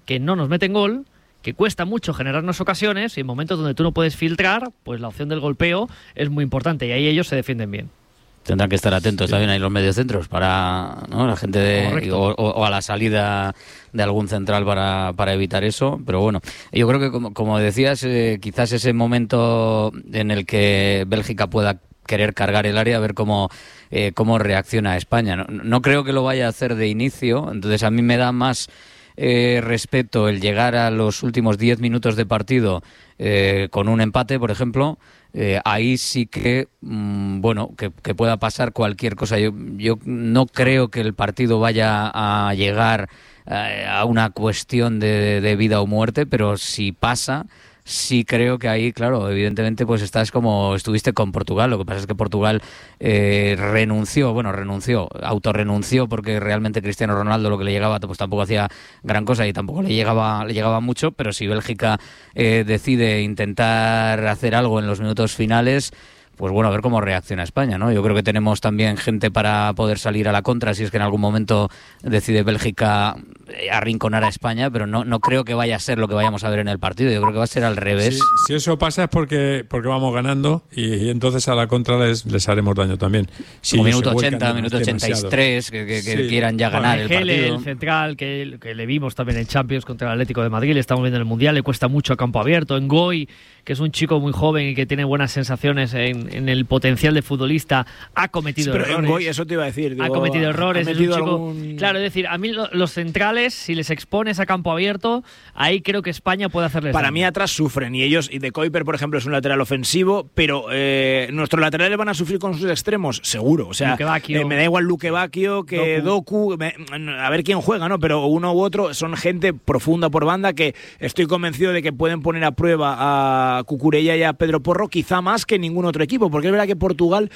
que no nos meten gol, que cuesta mucho generarnos ocasiones, y en momentos donde tú no puedes filtrar, pues la opción del golpeo es muy importante, y ahí ellos se defienden bien. Tendrán que estar atentos sí. también ahí los mediocentros para, ¿no?, la gente de, o, o a la salida de algún central para, para evitar eso. Pero bueno, yo creo que como, como decías, eh, quizás ese momento en el que Bélgica pueda querer cargar el área, a ver cómo, eh, cómo reacciona España. No, no creo que lo vaya a hacer de inicio, entonces a mí me da más eh, respeto el llegar a los últimos diez minutos de partido eh, con un empate, por ejemplo. Eh, ahí sí que, mmm, bueno, que, que pueda pasar cualquier cosa. Yo, yo no creo que el partido vaya a llegar eh, a una cuestión de, de vida o muerte, pero si pasa, sí creo que ahí, claro, evidentemente pues estás como estuviste con Portugal. Lo que pasa es que Portugal eh, renunció, bueno, renunció, autorrenunció, porque realmente Cristiano Ronaldo lo que le llegaba pues tampoco hacía gran cosa y tampoco le llegaba le llegaba mucho, pero si Bélgica eh, decide intentar hacer algo en los minutos finales, pues bueno, a ver cómo reacciona España, ¿no? Yo creo que tenemos también gente para poder salir a la contra si es que en algún momento decide Bélgica arrinconar a España, pero no, no creo que vaya a ser lo que vayamos a ver en el partido. Yo creo que va a ser al revés. Si, si eso pasa es porque porque vamos ganando y, y entonces a la contra les, les haremos daño también. Si Como minuto ochenta, minuto ochenta y tres, que, que, que sí. quieran ya ganar bueno, el partido. El central, que, que le vimos también en Champions contra el Atlético de Madrid, le estamos viendo en el Mundial, le cuesta mucho a campo abierto. En Ngoy, que es un chico muy joven y que tiene buenas sensaciones en, en el potencial de futbolista, ha cometido sí, pero errores. En Ngoy, eso te iba a decir. Digo, ha cometido errores. Ha es un chico, algún... Claro, es decir, a mí lo, los centrales, si les expones a campo abierto, ahí creo que España puede hacerles Para daño. mí atrás sufren, y ellos, y De Kuyper, por ejemplo, es un lateral ofensivo, pero eh, nuestros laterales van a sufrir con sus extremos, seguro. O sea, eh, me da igual Luque Bacchio que Doku, Doku me, a ver quién juega, ¿no? Pero uno u otro son gente profunda por banda que estoy convencido de que pueden poner a prueba a Cucurella y a Pedro Porro, quizá más que ningún otro equipo, porque es verdad que Portugal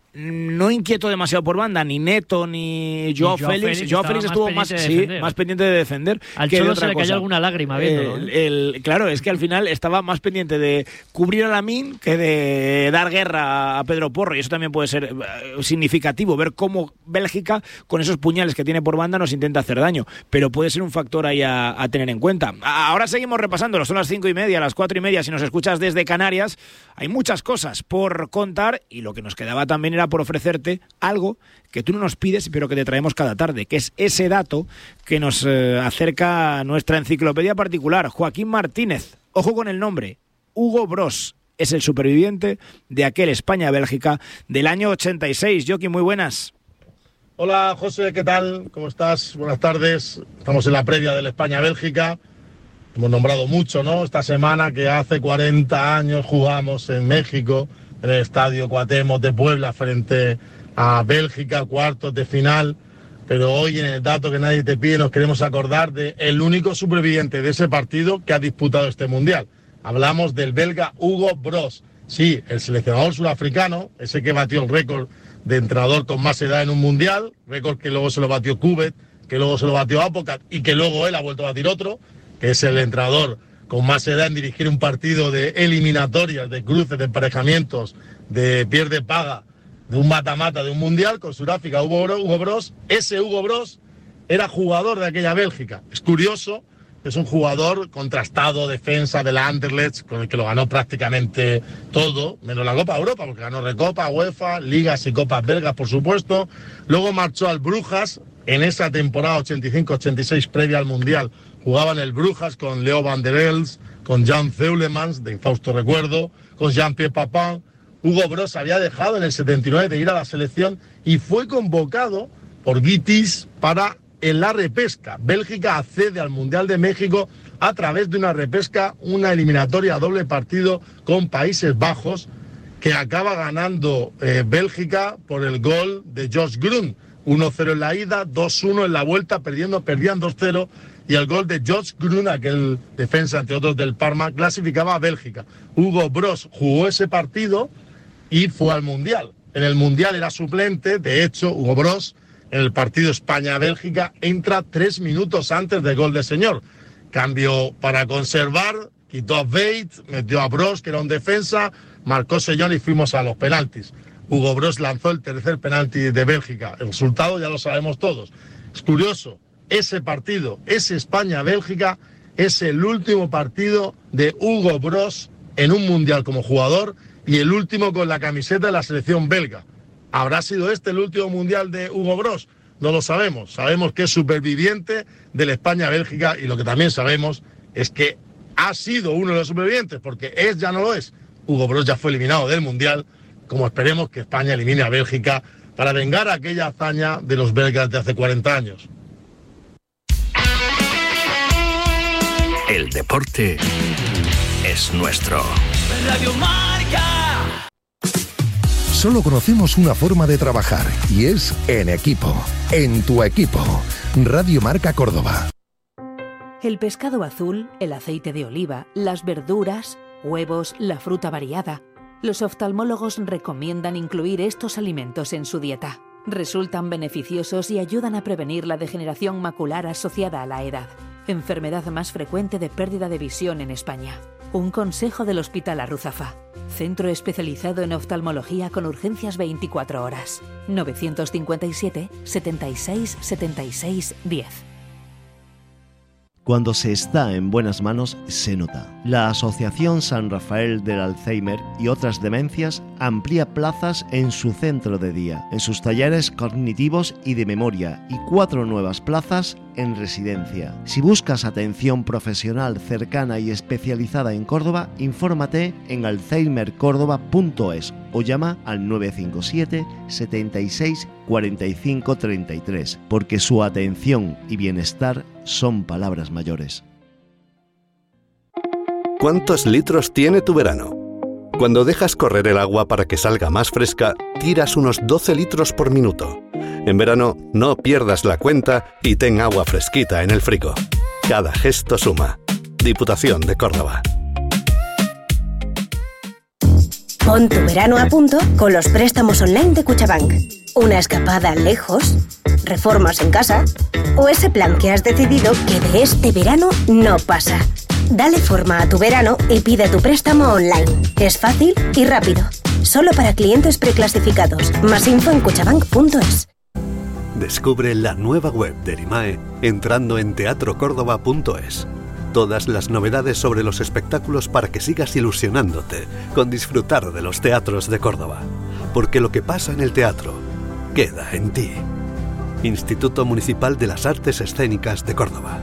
no inquietó demasiado por banda, ni Neto, ni Joao Félix. Joao Félix estuvo más, sí, más pendiente de defender. Al que Cholo de otra se le cosa. cayó alguna lágrima viéndolo. El, ¿eh? el, claro, es que al final estaba más pendiente de cubrir a Lamine que de dar guerra a Pedro Porro, y eso también puede ser significativo, ver cómo Bélgica, con esos puñales que tiene por banda, nos intenta hacer daño. Pero puede ser un factor ahí a, a tener en cuenta. Ahora seguimos repasándolo, son las cinco y media, las cuatro y media, si nos escuchas desde Canarias. Hay muchas cosas por contar, y lo que nos quedaba también era por ofrecerte algo que tú no nos pides, pero que te traemos cada tarde, que es ese dato que nos eh, acerca a nuestra enciclopedia particular. Joaquín Martínez, ojo con el nombre, Hugo Broos, es el superviviente de aquel España-Bélgica del año ochenta y seis. Joaquín, muy buenas. Hola José, ¿qué tal? ¿Cómo estás? Buenas tardes. Estamos en la previa del España-Bélgica. Hemos nombrado mucho, ¿no? Esta semana que hace cuarenta años jugamos en México, en el Estadio Cuauhtémoc de Puebla, frente a Bélgica, cuartos de final. Pero hoy, en el dato que nadie te pide, nos queremos acordar de el único superviviente de ese partido que ha disputado este Mundial. Hablamos del belga Hugo Broos. Sí, el seleccionador surafricano, ese que batió el récord de entrenador con más edad en un Mundial, récord que luego se lo batió Coudet, que luego se lo batió Apocat y que luego él ha vuelto a batir otro, que es el entrenador con más edad en dirigir un partido de eliminatorias, de cruces, de emparejamientos, de pierde paga, de un mata-mata, de un Mundial, con Sudáfrica, Hugo, Hugo Broos. Ese Hugo Broos era jugador de aquella Bélgica. Es curioso, es un jugador contrastado, defensa de la Anderlecht, con el que lo ganó prácticamente todo, menos la Copa de Europa, porque ganó Recopa, UEFA, Ligas y Copas belgas, por supuesto. Luego marchó al Brujas, en esa temporada ochenta y cinco ochenta y seis previa al Mundial. Jugaba en el Brujas con Leo van der Els, con Jan Zeulemans, de infausto recuerdo, con Jean-Pierre Papin. Hugo Broos había dejado en el setenta y nueve de ir a la selección y fue convocado por Guy Thys para en la repesca. Bélgica accede al Mundial de México a través de una repesca, una eliminatoria a doble partido con Países Bajos, que acaba ganando eh, Bélgica por el gol de Josh Grun. uno cero en la ida, dos uno en la vuelta, perdiendo, perdían dos cero. Y el gol de Josh Grun, aquel defensa, entre otros, del Parma, clasificaba a Bélgica. Hugo Broos jugó ese partido y fue al Mundial. En el Mundial era suplente, de hecho, Hugo Broos, en el partido España-Bélgica, entra tres minutos antes del gol de señor. Cambio para conservar, quitó a Bate, metió a Broos, que era un defensa, marcó señor y fuimos a los penaltis. Hugo Broos lanzó el tercer penalti de Bélgica. El resultado ya lo sabemos todos. Es curioso, ese partido, ese España-Bélgica, es el último partido de Hugo Broos en un mundial como jugador y el último con la camiseta de la selección belga. ¿Habrá sido este el último mundial de Hugo Broos? No lo sabemos. Sabemos que es superviviente de la España-Bélgica y lo que también sabemos es que ha sido uno de los supervivientes, porque es, ya no lo es. Hugo Broos ya fue eliminado del mundial, como esperemos que España elimine a Bélgica para vengar aquella hazaña de los belgas de hace cuarenta años. El deporte es nuestro. Radio Marca. Solo conocemos una forma de trabajar y es en equipo. En tu equipo. Radio Marca Córdoba. El pescado azul, el aceite de oliva, las verduras, huevos, la fruta variada. Los oftalmólogos recomiendan incluir estos alimentos en su dieta. Resultan beneficiosos y ayudan a prevenir la degeneración macular asociada a la edad, enfermedad más frecuente de pérdida de visión en España. Un consejo del Hospital Arruzafa, centro especializado en oftalmología con urgencias veinticuatro horas. novecientos cincuenta y siete, setenta y seis, setenta y seis, diez. Cuando se está en buenas manos, se nota. La Asociación San Rafael del Alzheimer y otras demencias amplía plazas en su centro de día, en sus talleres cognitivos y de memoria, y cuatro nuevas plazas en residencia. Si buscas atención profesional cercana y especializada en Córdoba, infórmate en alzheimer córdoba punto es o llama al nueve cinco siete, setenta y seis, cuarenta y cinco, treinta y tres, porque su atención y bienestar son palabras mayores. ¿Cuántos litros tiene tu verano? Cuando dejas correr el agua para que salga más fresca, tiras unos doce litros por minuto. En verano, no pierdas la cuenta y ten agua fresquita en el frigo. Cada gesto suma. Diputación de Córdoba. Pon tu verano a punto con los préstamos online de Cuchabank. Una escapada lejos, reformas en casa o ese plan que has decidido que de este verano no pasa. Dale forma a tu verano y pide tu préstamo online. Es fácil y rápido. Solo para clientes preclasificados. Más info en cuchabank punto es. Descubre la nueva web de Erimae entrando en teatro córdoba punto es. Todas las novedades sobre los espectáculos para que sigas ilusionándote con disfrutar de los teatros de Córdoba. Porque lo que pasa en el teatro queda en ti. Instituto Municipal de las Artes Escénicas de Córdoba.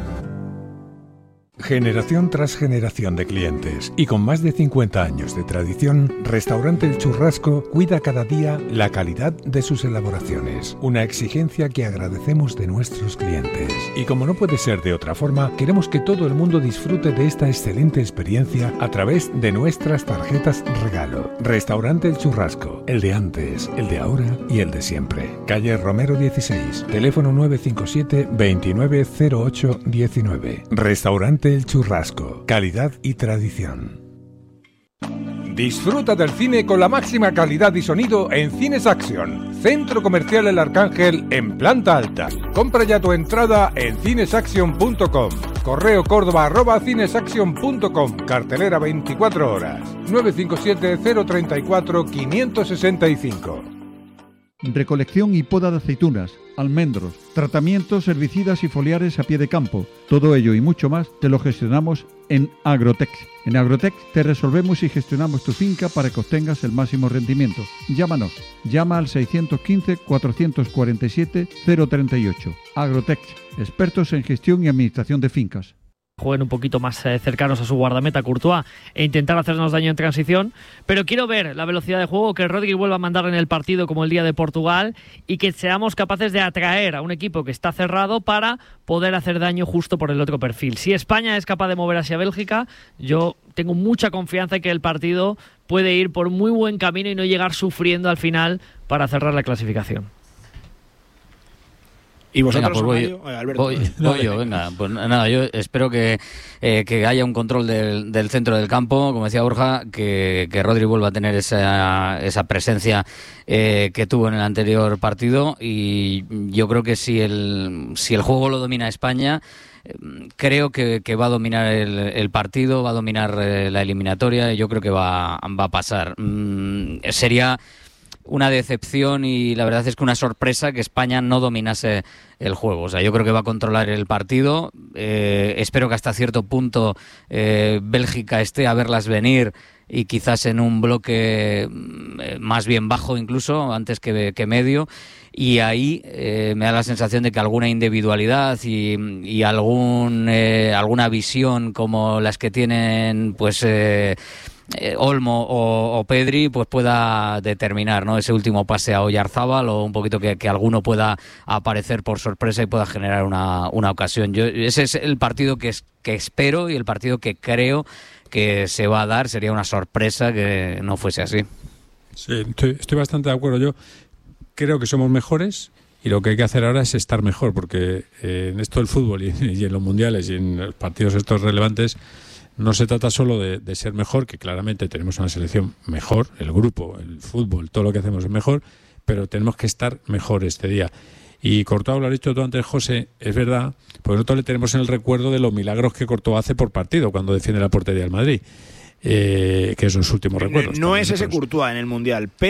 Generación tras generación de clientes y con más de cincuenta años de tradición, Restaurante El Churrasco cuida cada día la calidad de sus elaboraciones, una exigencia que agradecemos de nuestros clientes. Y como no puede ser de otra forma, queremos que todo el mundo disfrute de esta excelente experiencia a través de nuestras tarjetas regalo. Restaurante El Churrasco, el de antes, el de ahora y el de siempre. Calle Romero dieciséis, teléfono nueve cinco siete, veintinueve cero ocho diecinueve. Restaurante El Churrasco, calidad y tradición. Disfruta del cine con la máxima calidad y sonido en Cines Action, Centro Comercial El Arcángel en planta alta. Compra ya tu entrada en cinesaction punto com. Correo córdoba arroba cinesaction punto com. Cartelera veinticuatro horas. nueve cinco siete, cero tres cuatro, cinco seis cinco. Recolección y poda de aceitunas, almendros, tratamientos herbicidas y foliares a pie de campo. Todo ello y mucho más te lo gestionamos en Agrotec. En Agrotec te resolvemos y gestionamos tu finca para que obtengas el máximo rendimiento. Llámanos. Llama al seiscientos quince, cuatrocientos cuarenta y siete, cero treinta y ocho. Agrotec, expertos en gestión y administración de fincas. Jueguen un poquito más eh, cercanos a su guardameta Courtois e intentar hacernos daño en transición, pero quiero ver la velocidad de juego que Rodri vuelva a mandar en el partido como el día de Portugal y que seamos capaces de atraer a un equipo que está cerrado para poder hacer daño justo por el otro perfil. Si España es capaz de mover hacia Bélgica, yo tengo mucha confianza en que el partido puede ir por muy buen camino y no llegar sufriendo al final para cerrar la clasificación. ¿Y vosotros, venga, pues voy, Mario? Alberto. Voy, voy yo, venga. Pues nada, yo espero que, eh, que haya un control del, del centro del campo, como decía Borja, que, que Rodri vuelva a tener esa, esa presencia eh, que tuvo en el anterior partido, y yo creo que si el, si el juego lo domina España, eh, creo que, que va a dominar el, el partido, va a dominar eh, la eliminatoria, y yo creo que va, va a pasar. Mm, sería... una decepción y la verdad es que una sorpresa que España no dominase el juego. O sea, yo creo que va a controlar el partido. Eh, espero que hasta cierto punto eh, Bélgica esté a verlas venir y quizás en un bloque eh, más bien bajo incluso, antes que, que medio. Y ahí eh, me da la sensación de que alguna individualidad y, y algún eh, alguna visión como las que tienen pues eh, eh, Olmo o, o Pedri pues pueda determinar, ¿no?, ese último pase a Oyarzábal, o un poquito que, que alguno pueda aparecer por sorpresa y pueda generar una, una ocasión. Yo, ese es el partido que, es, que espero y el partido que creo que se va a dar. Sería una sorpresa que no fuese así. Sí, estoy, estoy bastante de acuerdo. Yo creo que somos mejores y lo que hay que hacer ahora es estar mejor, porque eh, en esto del fútbol y, y en los mundiales y en los partidos estos relevantes no se trata solo de, de ser mejor, que claramente tenemos una selección mejor, el grupo, el fútbol, todo lo que hacemos es mejor, pero tenemos que estar mejor este día. Y Courtois, lo ha dicho tú antes, José, es verdad, porque nosotros le tenemos en el recuerdo de los milagros que Courtois hace por partido cuando defiende la portería del Madrid, eh, que es sus últimos recuerdos. No es ese Courtois en el Mundial, pero